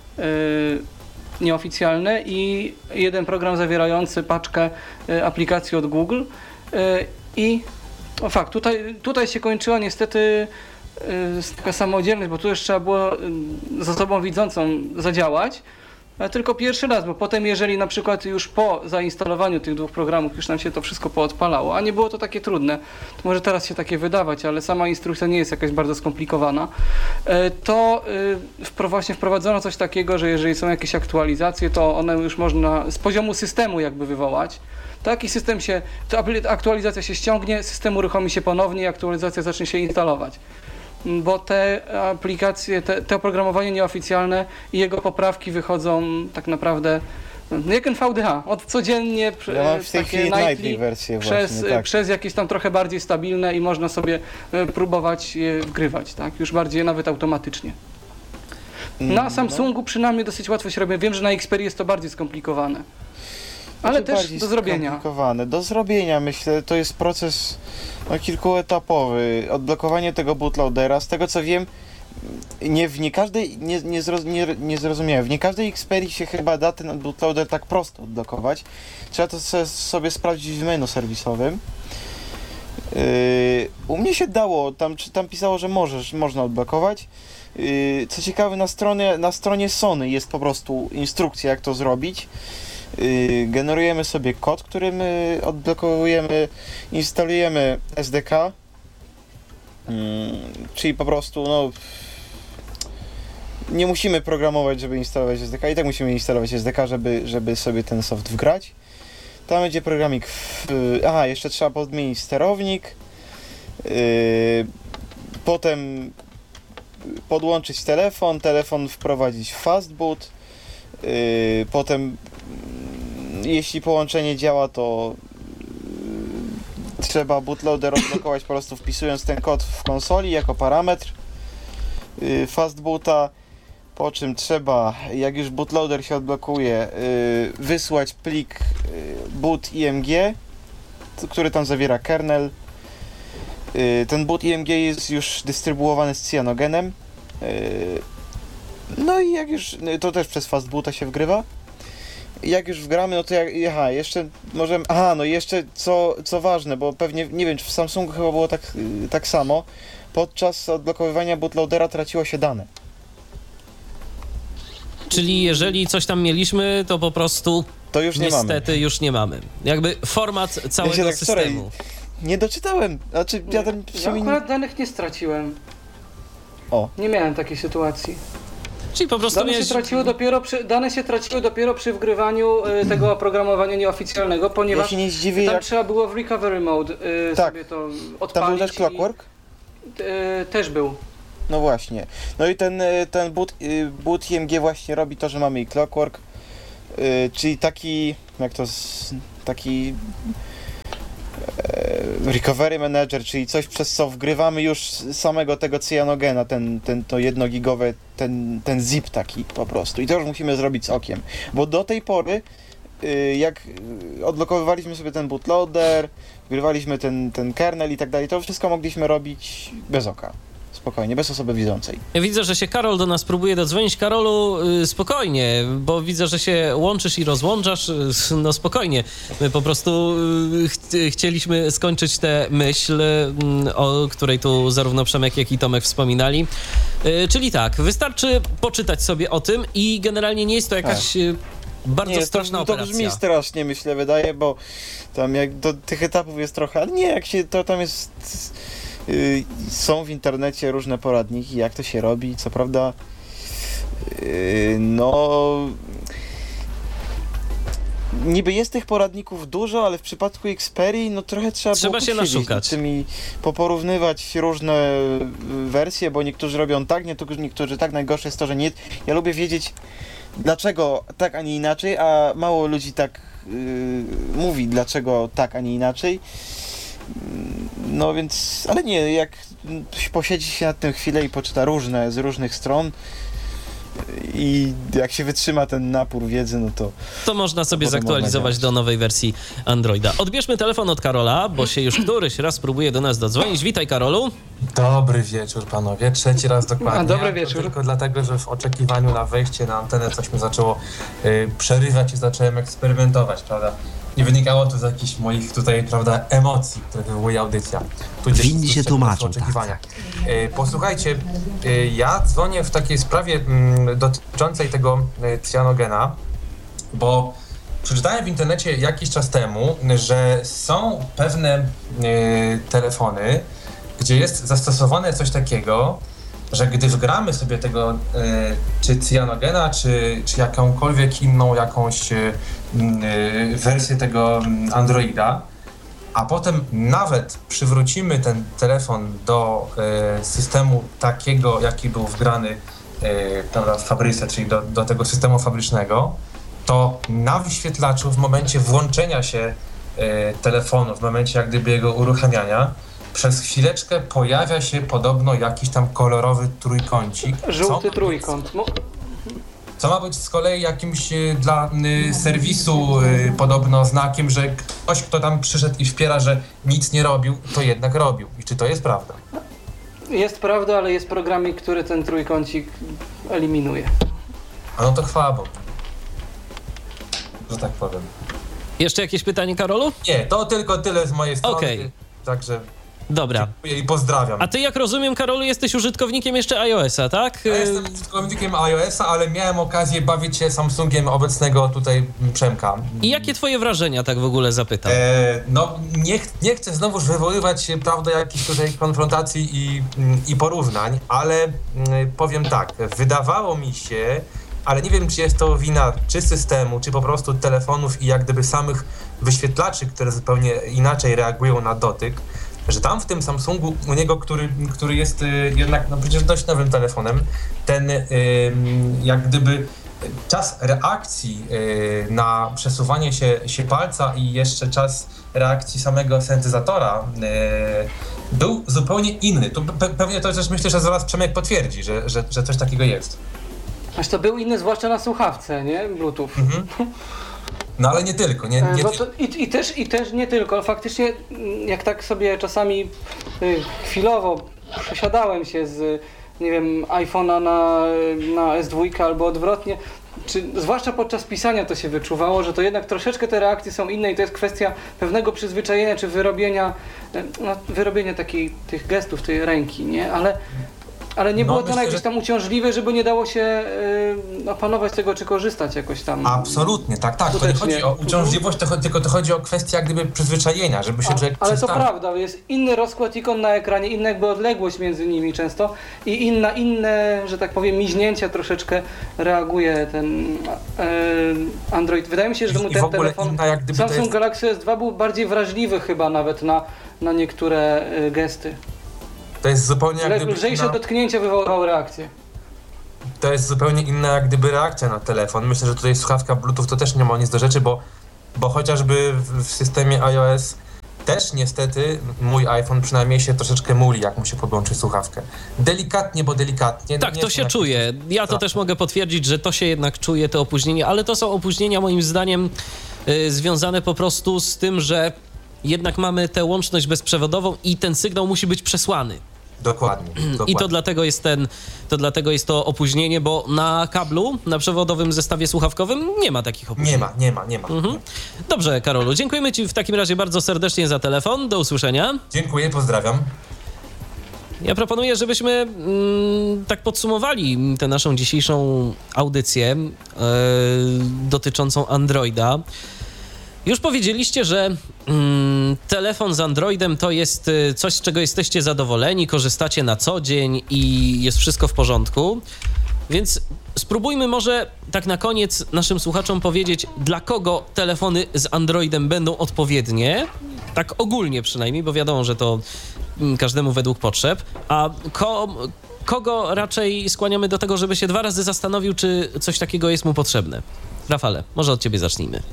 Speaker 4: nieoficjalne i jeden program zawierający paczkę aplikacji od Google. I fakt, tutaj się kończyła niestety taka samodzielność, bo tu już trzeba było z osobą widzącą zadziałać, ale tylko pierwszy raz, bo potem jeżeli na przykład już po zainstalowaniu tych 2 programów już nam się to wszystko poodpalało, a nie było to takie trudne, to może teraz się takie wydawać, ale sama instrukcja nie jest jakaś bardzo skomplikowana, to właśnie wprowadzono coś takiego, że jeżeli są jakieś aktualizacje, to one już można z poziomu systemu jakby wywołać. Taki system aktualizacja się ściągnie, system uruchomi się ponownie i aktualizacja zacznie się instalować. Bo te aplikacje, te oprogramowanie nieoficjalne i jego poprawki wychodzą tak naprawdę jak NVDA, codziennie
Speaker 3: Ja mam w tej chwili nightly wersję właśnie, tak.
Speaker 4: Przez jakieś tam trochę bardziej stabilne i można sobie próbować je wgrywać, tak? Już bardziej nawet automatycznie. Na Samsungu przynajmniej dosyć łatwo się robi. Wiem, że na Xperia jest to bardziej skomplikowane. Ale też do zrobienia.
Speaker 3: Do zrobienia, myślę, to jest proces kilkuetapowy. Odblokowanie tego bootloadera, z tego co wiem, nie zrozumiałem, w nie każdej Xperii się chyba da ten bootloader tak prosto odblokować. Trzeba to sobie sprawdzić w menu serwisowym. U mnie się dało, tam pisało, że można odblokować. Co ciekawe, na stronie Sony jest po prostu instrukcja, jak to zrobić. Generujemy sobie kod, którym odblokowujemy, instalujemy SDK, czyli po prostu nie musimy programować, żeby instalować SDK, i tak musimy instalować SDK, żeby sobie ten soft wgrać. Tam będzie programik, jeszcze trzeba podmienić sterownik, potem podłączyć telefon wprowadzić fastboot, Potem jeśli połączenie działa, to trzeba bootloader odblokować po prostu wpisując ten kod w konsoli jako parametr fastboota, po czym trzeba, jak już bootloader się odblokuje, wysłać plik boot img, który tam zawiera kernel. Ten boot img jest już dystrybuowany z cyanogenem. No i jak już, to też przez fastboota się wgrywa. Jak już wgramy, no to jeszcze możemy, no jeszcze co ważne, bo pewnie, nie wiem, czy w Samsungu chyba było tak samo, podczas odblokowywania bootloadera traciło się dane.
Speaker 2: Czyli jeżeli coś tam mieliśmy, to po prostu
Speaker 3: to już nie
Speaker 2: niestety
Speaker 3: mamy.
Speaker 2: Już nie mamy. Jakby format całego systemu.
Speaker 3: Nie doczytałem, znaczy ja tam...
Speaker 4: Ja akurat danych nie straciłem. Nie miałem takiej sytuacji.
Speaker 2: Czyli po prostu
Speaker 4: dane się traciły dopiero przy wgrywaniu tego oprogramowania nieoficjalnego, ponieważ
Speaker 3: ja się nie zdziwię,
Speaker 4: tam trzeba było w recovery mode sobie to odpalić.
Speaker 3: Tam był też clockwork?
Speaker 4: Też był.
Speaker 3: No właśnie. No i ten boot IMG właśnie robi to, że mamy i clockwork, czyli taki taki recovery manager, czyli coś, przez co wgrywamy już samego tego cyjanogena, to 1 gigowe, ten zip taki po prostu. I to już musimy zrobić z okiem. Bo do tej pory, jak odblokowywaliśmy sobie ten bootloader, wgrywaliśmy ten kernel i tak dalej, to wszystko mogliśmy robić bez oka. Spokojnie, bez osoby widzącej.
Speaker 2: Ja widzę, że się Karol do nas próbuje dodzwonić. Karolu, spokojnie, bo widzę, że się łączysz i rozłączasz. No spokojnie. My po prostu chcieliśmy skończyć tę myśl, o której tu zarówno Przemek, jak i Tomek wspominali. Czyli tak, wystarczy poczytać sobie o tym i generalnie nie jest to jakaś bardzo straszna operacja.
Speaker 3: To brzmi strasznie, myślę, wydaje, bo tam jak do tych etapów jest trochę, ale nie, jak się to tam jest... Są w internecie różne poradniki, jak to się robi, co prawda niby jest tych poradników dużo, ale w przypadku Xperii trochę trzeba
Speaker 2: się naszukać.
Speaker 3: Tymi poporównywać różne wersje, bo niektórzy robią tak, niektórzy tak. Najgorsze jest to, że nie. Ja lubię wiedzieć, dlaczego tak, a nie inaczej, a mało ludzi tak mówi, dlaczego tak, a nie inaczej. No więc, ale nie, jak posiedzi się nad tym chwilę i poczyta z różnych stron i jak się wytrzyma ten napór wiedzy,
Speaker 2: to można sobie zaktualizować do nowej wersji Androida. Odbierzmy telefon od Karola, bo się już któryś raz próbuje do nas dodzwonić. Witaj, Karolu.
Speaker 7: Dobry wieczór, panowie. 3. raz dokładnie.
Speaker 4: Dobry wieczór.
Speaker 7: Tylko dlatego, że w oczekiwaniu na wejście na antenę coś mi zaczęło przerywać i zacząłem eksperymentować, prawda? Nie wynikało to z jakichś moich tutaj, prawda, emocji, które wywołuje audycja.
Speaker 1: Winni się tłumaczą.
Speaker 7: Oczekiwania. Posłuchajcie, ja dzwonię w takiej sprawie dotyczącej tego cyjanogena, bo przeczytałem w internecie jakiś czas temu, że są pewne telefony, gdzie jest zastosowane coś takiego, że gdy wgramy sobie tego czy cyjanogena, czy jakąkolwiek inną jakąś wersję tego Androida, a potem nawet przywrócimy ten telefon do systemu takiego, jaki był wgrany w fabryce, czyli do tego systemu fabrycznego, to na wyświetlaczu w momencie włączenia się telefonu, w momencie jak gdyby jego uruchamiania, przez chwileczkę pojawia się podobno jakiś tam kolorowy trójkącik.
Speaker 4: Żółty trójkąt.
Speaker 7: Co ma być z kolei jakimś dla serwisu podobno znakiem, że ktoś, kto tam przyszedł i wspiera, że nic nie robił, to jednak robił. I czy to jest prawda?
Speaker 4: Jest prawda, ale jest programik, który ten trójkącik eliminuje.
Speaker 7: A no to chwała Bogu. Że tak powiem.
Speaker 2: Jeszcze jakieś pytanie, Karolu?
Speaker 7: Nie, to tylko tyle z mojej strony.
Speaker 2: Okej.
Speaker 7: Także
Speaker 2: dobra.
Speaker 7: Dziękuję i pozdrawiam.
Speaker 2: A ty, jak rozumiem, Karolu, jesteś użytkownikiem jeszcze iOS-a, tak?
Speaker 7: Ja jestem użytkownikiem iOS-a, ale miałem okazję bawić się Samsungiem obecnego tutaj Przemka.
Speaker 2: I jakie twoje wrażenia, tak w ogóle zapytam?
Speaker 7: Nie chcę znowuż wywoływać, prawda, jakichś tutaj konfrontacji i porównań, ale powiem tak, wydawało mi się, ale nie wiem, czy jest to wina czy systemu, czy po prostu telefonów i jak gdyby samych wyświetlaczy, które zupełnie inaczej reagują na dotyk, że tam w tym Samsungu, u niego, który jest jednak przecież dość nowym telefonem, ten jak gdyby czas reakcji na przesuwanie się palca i jeszcze czas reakcji samego syntezatora był zupełnie inny. Tu pewnie to też myślę, że zaraz Przemek potwierdzi, że coś takiego jest.
Speaker 4: Aż to był inny, zwłaszcza na słuchawce, nie? Bluetooth.
Speaker 7: No ale nie tylko.
Speaker 4: I też nie tylko. Faktycznie, jak tak sobie czasami chwilowo przesiadałem się z, nie wiem, iPhone'a na S2 albo odwrotnie, zwłaszcza podczas pisania to się wyczuwało, że to jednak troszeczkę te reakcje są inne i to jest kwestia pewnego przyzwyczajenia czy wyrobienia tych gestów tej ręki, nie? Ale nie było to jakieś tam uciążliwe, żeby nie dało się opanować tego, czy korzystać jakoś tam.
Speaker 7: Absolutnie, tak. To nie chodzi o uciążliwość, tylko to chodzi o kwestię jak gdyby przyzwyczajenia, żeby się człowiek
Speaker 4: Ale to prawda, jest inny rozkład ikon na ekranie, inna jakby odległość między nimi często i inne, że tak powiem, miźnięcia troszeczkę reaguje ten Android. Wydaje mi się, że ten telefon Samsung Galaxy S2 był bardziej wrażliwy chyba nawet na niektóre gesty.
Speaker 7: To jest zupełnie jak gdyby
Speaker 4: lżejsze dotknięcie wywołało reakcję.
Speaker 7: To jest zupełnie inna jak gdyby reakcja na telefon. Myślę, że tutaj słuchawka Bluetooth to też nie ma nic do rzeczy, bo chociażby w systemie iOS też niestety mój iPhone przynajmniej się troszeczkę muli, jak mu się podłączy słuchawkę. Delikatnie, bo delikatnie.
Speaker 2: Tak, to się czuje. Ja to też mogę potwierdzić, że to się jednak czuje, te opóźnienia, ale to są opóźnienia moim zdaniem związane po prostu z tym, że jednak mamy tę łączność bezprzewodową i ten sygnał musi być przesłany.
Speaker 7: Dokładnie.
Speaker 2: I to dlatego jest to opóźnienie, bo na kablu, na przewodowym zestawie słuchawkowym nie ma takich opóźnień.
Speaker 7: Nie ma.
Speaker 2: Dobrze, Karolu, dziękujemy Ci w takim razie bardzo serdecznie za telefon. Do usłyszenia.
Speaker 7: Dziękuję, pozdrawiam.
Speaker 2: Ja proponuję, żebyśmy tak podsumowali tę naszą dzisiejszą audycję dotyczącą Androida. Już powiedzieliście, że telefon z Androidem to jest coś, z czego jesteście zadowoleni, korzystacie na co dzień i jest wszystko w porządku. Więc spróbujmy może tak na koniec naszym słuchaczom powiedzieć, dla kogo telefony z Androidem będą odpowiednie. Tak ogólnie przynajmniej, bo wiadomo, że to każdemu według potrzeb. A kogo raczej skłaniamy do tego, żeby się 2 razy zastanowił, czy coś takiego jest mu potrzebne? Rafale, może od ciebie zacznijmy.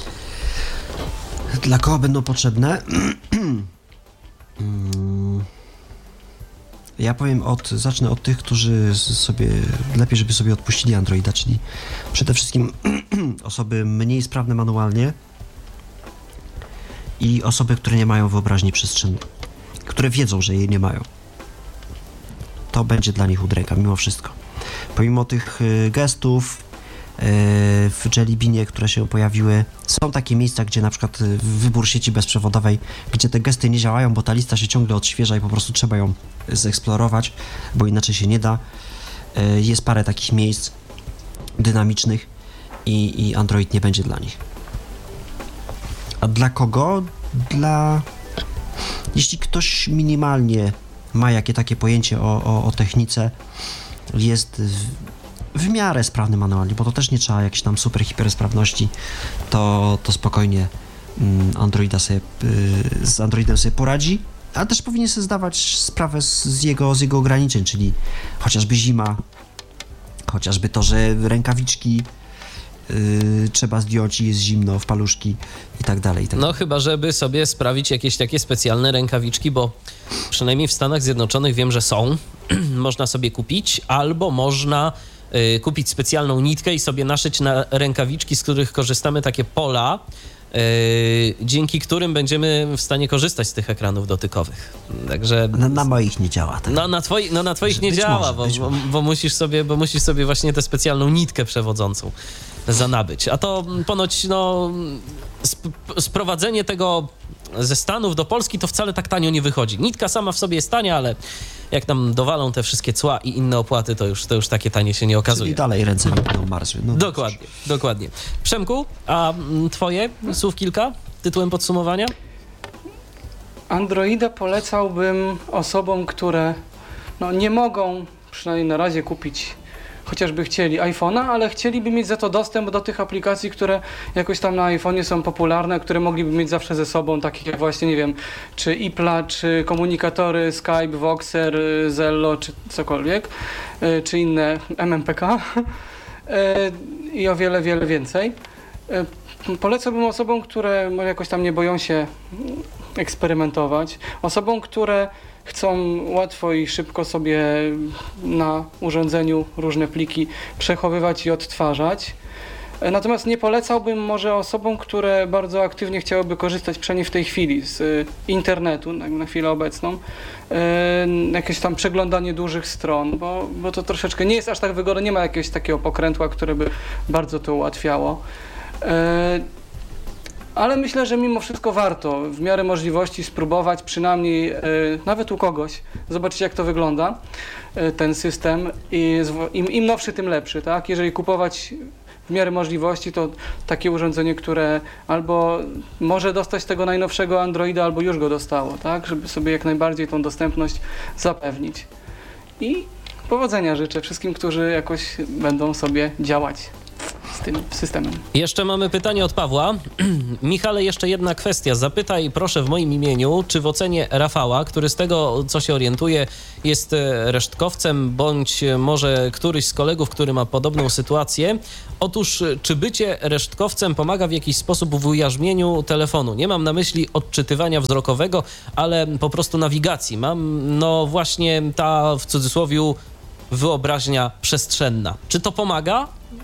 Speaker 1: Dla kogo będą potrzebne? Ja zacznę od tych, którzy lepiej, żeby sobie odpuścili Androida, czyli przede wszystkim osoby mniej sprawne manualnie i osoby, które nie mają wyobraźni przestrzennej, które wiedzą, że jej nie mają. To będzie dla nich udręka, mimo wszystko. Pomimo tych gestów w Jelly Beanie, które się pojawiły, są takie miejsca, gdzie na przykład wybór sieci bezprzewodowej, gdzie te gesty nie działają, bo ta lista się ciągle odświeża i po prostu trzeba ją zeksplorować, bo inaczej się nie da. Jest parę takich miejsc dynamicznych i Android nie będzie dla nich. A dla kogo? Jeśli ktoś minimalnie ma takie pojęcie o technice, jest w miarę sprawny manualnie, bo to też nie trzeba jakiejś tam super hipersprawności, to spokojnie z Androidem sobie poradzi, ale też powinien sobie zdawać sprawę z jego ograniczeń, czyli chociażby zima, chociażby to, że rękawiczki trzeba zdjąć i jest zimno w paluszki i tak dalej.
Speaker 2: No chyba, żeby sobie sprawić jakieś takie specjalne rękawiczki, bo przynajmniej w Stanach Zjednoczonych wiem, że są. Można sobie kupić, albo można kupić specjalną nitkę i sobie naszyć na rękawiczki, z których korzystamy, takie pola, dzięki którym będziemy w stanie korzystać z tych ekranów dotykowych. Także
Speaker 1: na moich nie działa. Tak?
Speaker 2: Na twoich nie działa, bo musisz sobie właśnie tę specjalną nitkę przewodzącą zanabyć. A to ponoć sprowadzenie tego ze Stanów do Polski to wcale tak tanio nie wychodzi. Nitka sama w sobie jest tania, ale jak nam dowalą te wszystkie cła i inne opłaty, to już takie tanie się nie okazuje.
Speaker 1: I dalej ręce mi będą marzły. No
Speaker 2: Dokładnie. Przemku, a twoje słów kilka tytułem podsumowania?
Speaker 4: Androida polecałbym osobom, które nie mogą przynajmniej na razie kupić, chociażby chcieli iPhone'a, ale chcieliby mieć za to dostęp do tych aplikacji, które jakoś tam na iPhone'ie są popularne, które mogliby mieć zawsze ze sobą, takich jak właśnie, nie wiem, czy iPla, czy komunikatory, Skype, Voxer, Zello, czy cokolwiek, czy inne MMPK. i o wiele, wiele więcej. Polecałbym osobom, które może jakoś tam nie boją się eksperymentować, osobom, które chcą łatwo i szybko sobie na urządzeniu różne pliki przechowywać i odtwarzać. Natomiast nie polecałbym może osobom, które bardzo aktywnie chciałyby korzystać, przynajmniej w tej chwili, z internetu na chwilę obecną, jakieś tam przeglądanie dużych stron, bo to troszeczkę nie jest aż tak wygodne, nie ma jakiegoś takiego pokrętła, które by bardzo to ułatwiało. Ale myślę, że mimo wszystko warto w miarę możliwości spróbować, przynajmniej nawet u kogoś, zobaczyć jak to wygląda, ten system. Im nowszy, tym lepszy, tak? Jeżeli kupować w miarę możliwości, to takie urządzenie, które albo może dostać tego najnowszego Androida, albo już go dostało, tak? Żeby sobie jak najbardziej tą dostępność zapewnić. I powodzenia życzę wszystkim, którzy jakoś będą sobie działać z tym systemem.
Speaker 2: Jeszcze mamy pytanie od Pawła. Michale, jeszcze jedna kwestia. Zapytaj proszę w moim imieniu, czy w ocenie Rafała, który z tego, co się orientuje, jest resztkowcem, bądź może któryś z kolegów, który ma podobną sytuację. Otóż, czy bycie resztkowcem pomaga w jakiś sposób w ujarzmieniu telefonu? Nie mam na myśli odczytywania wzrokowego, ale po prostu nawigacji. Mam, no właśnie ta, w cudzysłowie, wyobraźnia przestrzenna. Czy to pomaga?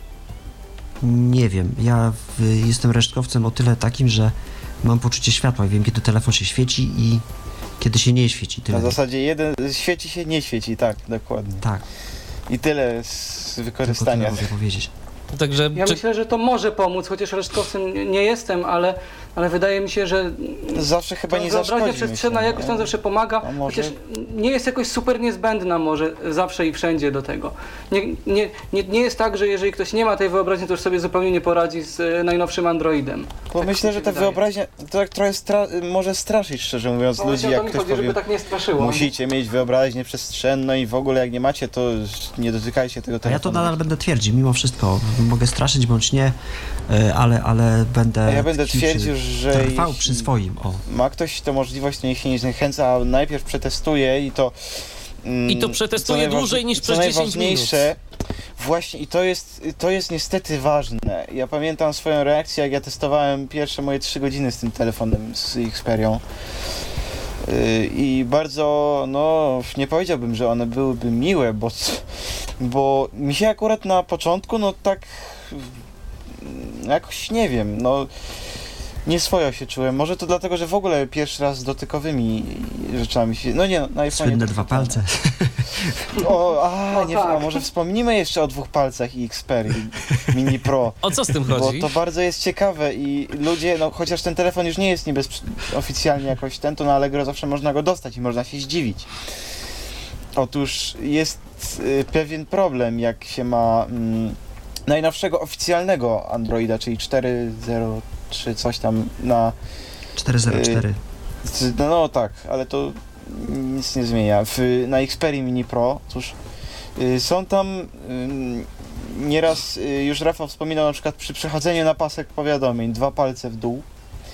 Speaker 1: Nie wiem, ja jestem resztkowcem o tyle takim, że mam poczucie światła i wiem, kiedy telefon się świeci i kiedy się nie świeci. Tyle.
Speaker 3: Na zasadzie jeden świeci się, nie świeci, tak, dokładnie.
Speaker 1: Tak.
Speaker 3: I tyle z wykorzystania.
Speaker 1: Tylko tyle mogę powiedzieć.
Speaker 2: Także,
Speaker 4: Ja myślę, że to może pomóc, chociaż resztkowcem nie jestem, ale wydaje mi się, że
Speaker 3: zawsze chyba nie
Speaker 4: wyobraźnia
Speaker 3: zaszkodzi.
Speaker 4: przestrzenna jakoś tam zawsze pomaga, chociaż nie jest jakoś super niezbędna może zawsze i wszędzie do tego. Nie jest tak, że jeżeli ktoś nie ma tej wyobraźni, to już sobie zupełnie nie poradzi z najnowszym Androidem.
Speaker 3: Bo
Speaker 4: Tak
Speaker 3: myślę,
Speaker 4: mi się
Speaker 3: że ta
Speaker 4: wydaje.
Speaker 3: wyobraźnia to tak trochę może straszyć, szczerze mówiąc,
Speaker 4: No
Speaker 3: ludzi,
Speaker 4: właśnie o to
Speaker 3: jak
Speaker 4: mi
Speaker 3: ktoś
Speaker 4: chodzi,
Speaker 3: powie,
Speaker 4: żeby tak nie straszyło.
Speaker 3: musicie mieć wyobraźnię przestrzenną i w ogóle jak nie macie, to nie dotykajcie tego
Speaker 1: A
Speaker 3: telefonu.
Speaker 1: ja to nadal będę twierdził, mimo wszystko. Mogę straszyć bądź nie, ale będę...
Speaker 3: A ja będę twierdził, że
Speaker 1: trwał
Speaker 3: jeśli
Speaker 1: przy swoim, o.
Speaker 3: ma ktoś tę możliwość, to niech się nie zniechęca, a najpierw przetestuje i to...
Speaker 2: I to przetestuje dłużej niż przez 10 minut.
Speaker 3: Właśnie, i to jest niestety ważne. Ja pamiętam swoją reakcję, jak ja testowałem pierwsze moje 3 godziny z tym telefonem, z Xperią. I bardzo, no, nie powiedziałbym, że one byłyby miłe, bo mi się akurat na początku, no tak, jakoś nie wiem, no, nieswojo się czułem. Może to dlatego, że w ogóle pierwszy raz z dotykowymi rzeczami się, no nie, no, na iPhone'ie...
Speaker 1: Słynne 2 palce.
Speaker 3: A może wspomnimy jeszcze o 2 palcach i Xperii Mini Pro.
Speaker 2: O co z tym chodzi?
Speaker 3: Bo to bardzo jest ciekawe i ludzie, no chociaż ten telefon już nie jest niby oficjalnie jakoś ten, to na Allegro zawsze można go dostać i można się zdziwić. Otóż jest pewien problem, jak się ma najnowszego oficjalnego Androida, czyli 4.0.3 coś tam na...
Speaker 1: 4.0.4.
Speaker 3: No tak, ale to nic nie zmienia. Na Xperii Mini Pro, cóż, są tam nieraz, już Rafał wspominał, na przykład przy przechodzeniu na pasek powiadomień, 2 palce w dół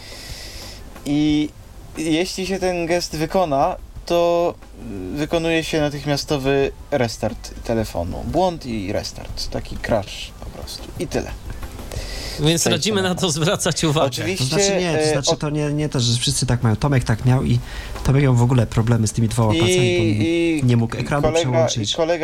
Speaker 3: i jeśli się ten gest wykona, to wykonuje się natychmiastowy restart telefonu. Błąd i restart, taki crash po prostu i tyle.
Speaker 2: Więc radzimy na to zwracać uwagę.
Speaker 3: Oczywiście,
Speaker 1: To znaczy to nie to, że wszyscy tak mają. Tomek tak miał i Tomek miał w ogóle problemy z tymi 2 palcami, bo nie mógł ekranu przełączyć.
Speaker 3: I kolega,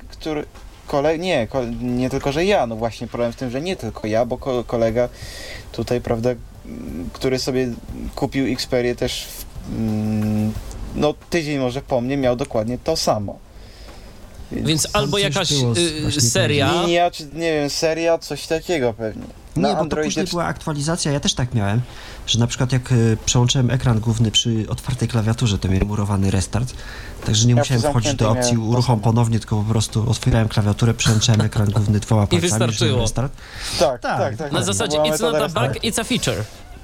Speaker 3: nie tylko, że ja, no właśnie problem w tym, że nie tylko ja, bo kolega tutaj, prawda, który sobie kupił Xperię też no tydzień może po mnie miał dokładnie to samo.
Speaker 2: Więc albo jakaś seria...
Speaker 3: Linia, czy nie wiem, seria, coś takiego pewnie.
Speaker 1: Nie, bo to później była aktualizacja, ja też tak miałem, że na przykład jak przełączyłem ekran główny przy otwartej klawiaturze, to miałem murowany restart, także nie musiałem wchodzić do opcji uruchom ponownie, tylko po prostu otwierałem klawiaturę, przełączyłem ekran główny 2 palcami.
Speaker 2: I wystarczyło.
Speaker 1: Restart.
Speaker 3: Tak.
Speaker 2: Na zasadzie it's not a bug, it's a feature.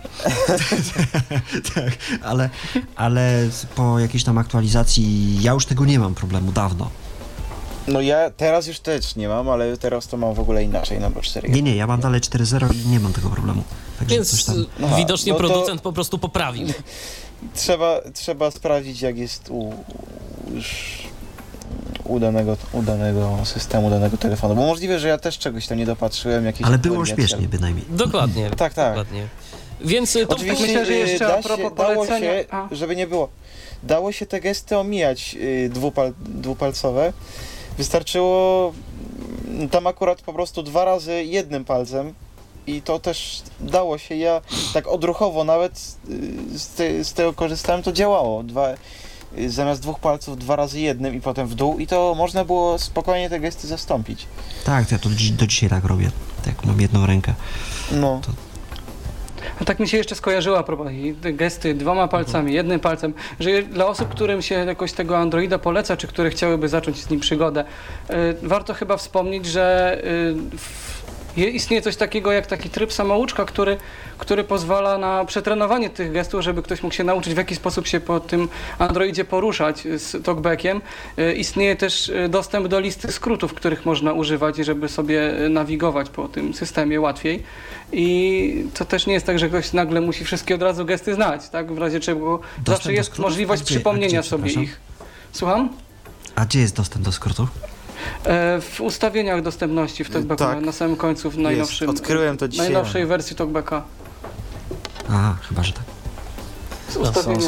Speaker 1: Tak, ale po jakiejś tam aktualizacji ja już tego nie mam problemu dawno.
Speaker 3: No ja teraz już też nie mam, ale teraz to mam w ogóle inaczej, no bo 4.
Speaker 1: Nie, ja mam dalej 4.0 i nie mam tego problemu. Także
Speaker 2: Więc
Speaker 1: coś tam...
Speaker 2: widocznie producent po prostu poprawił.
Speaker 3: Trzeba sprawdzić, jak jest już udanego systemu, danego telefonu. Bo możliwe, że ja też czegoś tam nie dopatrzyłem.
Speaker 1: Ale było śmiesznie bynajmniej.
Speaker 2: Dokładnie.
Speaker 3: Tak.
Speaker 2: Dokładnie. Więc to
Speaker 3: Oczywiście
Speaker 4: myślę, że jeszcze a propos
Speaker 3: dało
Speaker 4: polecenia...
Speaker 3: się, żeby nie było, dało się te gesty omijać dwupalcowe. Wystarczyło tam akurat po prostu 2 razy jednym palcem i to też dało się. Ja tak odruchowo nawet z tego korzystałem, to działało. Zamiast 2 palców 2 razy jednym i potem w dół i to można było spokojnie te gesty zastąpić.
Speaker 1: Tak, ja to do dzisiaj tak robię. Tak, mam jedną rękę.
Speaker 3: No.
Speaker 4: A tak mi się jeszcze skojarzyło a propos te gesty 2 palcami, jednym palcem, że dla osób, którym się jakoś tego Androida poleca, czy które chciałyby zacząć z nim przygodę, warto chyba wspomnieć, że istnieje coś takiego jak taki tryb samouczka, który pozwala na przetrenowanie tych gestów, żeby ktoś mógł się nauczyć, w jaki sposób się po tym Androidzie poruszać z talkbackiem. Istnieje też dostęp do listy skrótów, których można używać, żeby sobie nawigować po tym systemie łatwiej. I to też nie jest tak, że ktoś nagle musi wszystkie od razu gesty znać, tak? W razie czego zawsze jest możliwość przypomnienia sobie ich. Słucham?
Speaker 1: A gdzie jest dostęp do skrótów?
Speaker 4: W ustawieniach dostępności w talkbacku,
Speaker 3: Tak.
Speaker 4: na samym końcu, w najnowszym,
Speaker 3: Odkryłem to dzisiaj.
Speaker 4: najnowszej wersji talkbacka.
Speaker 1: Aha, chyba, że tak.
Speaker 4: Z ustawienia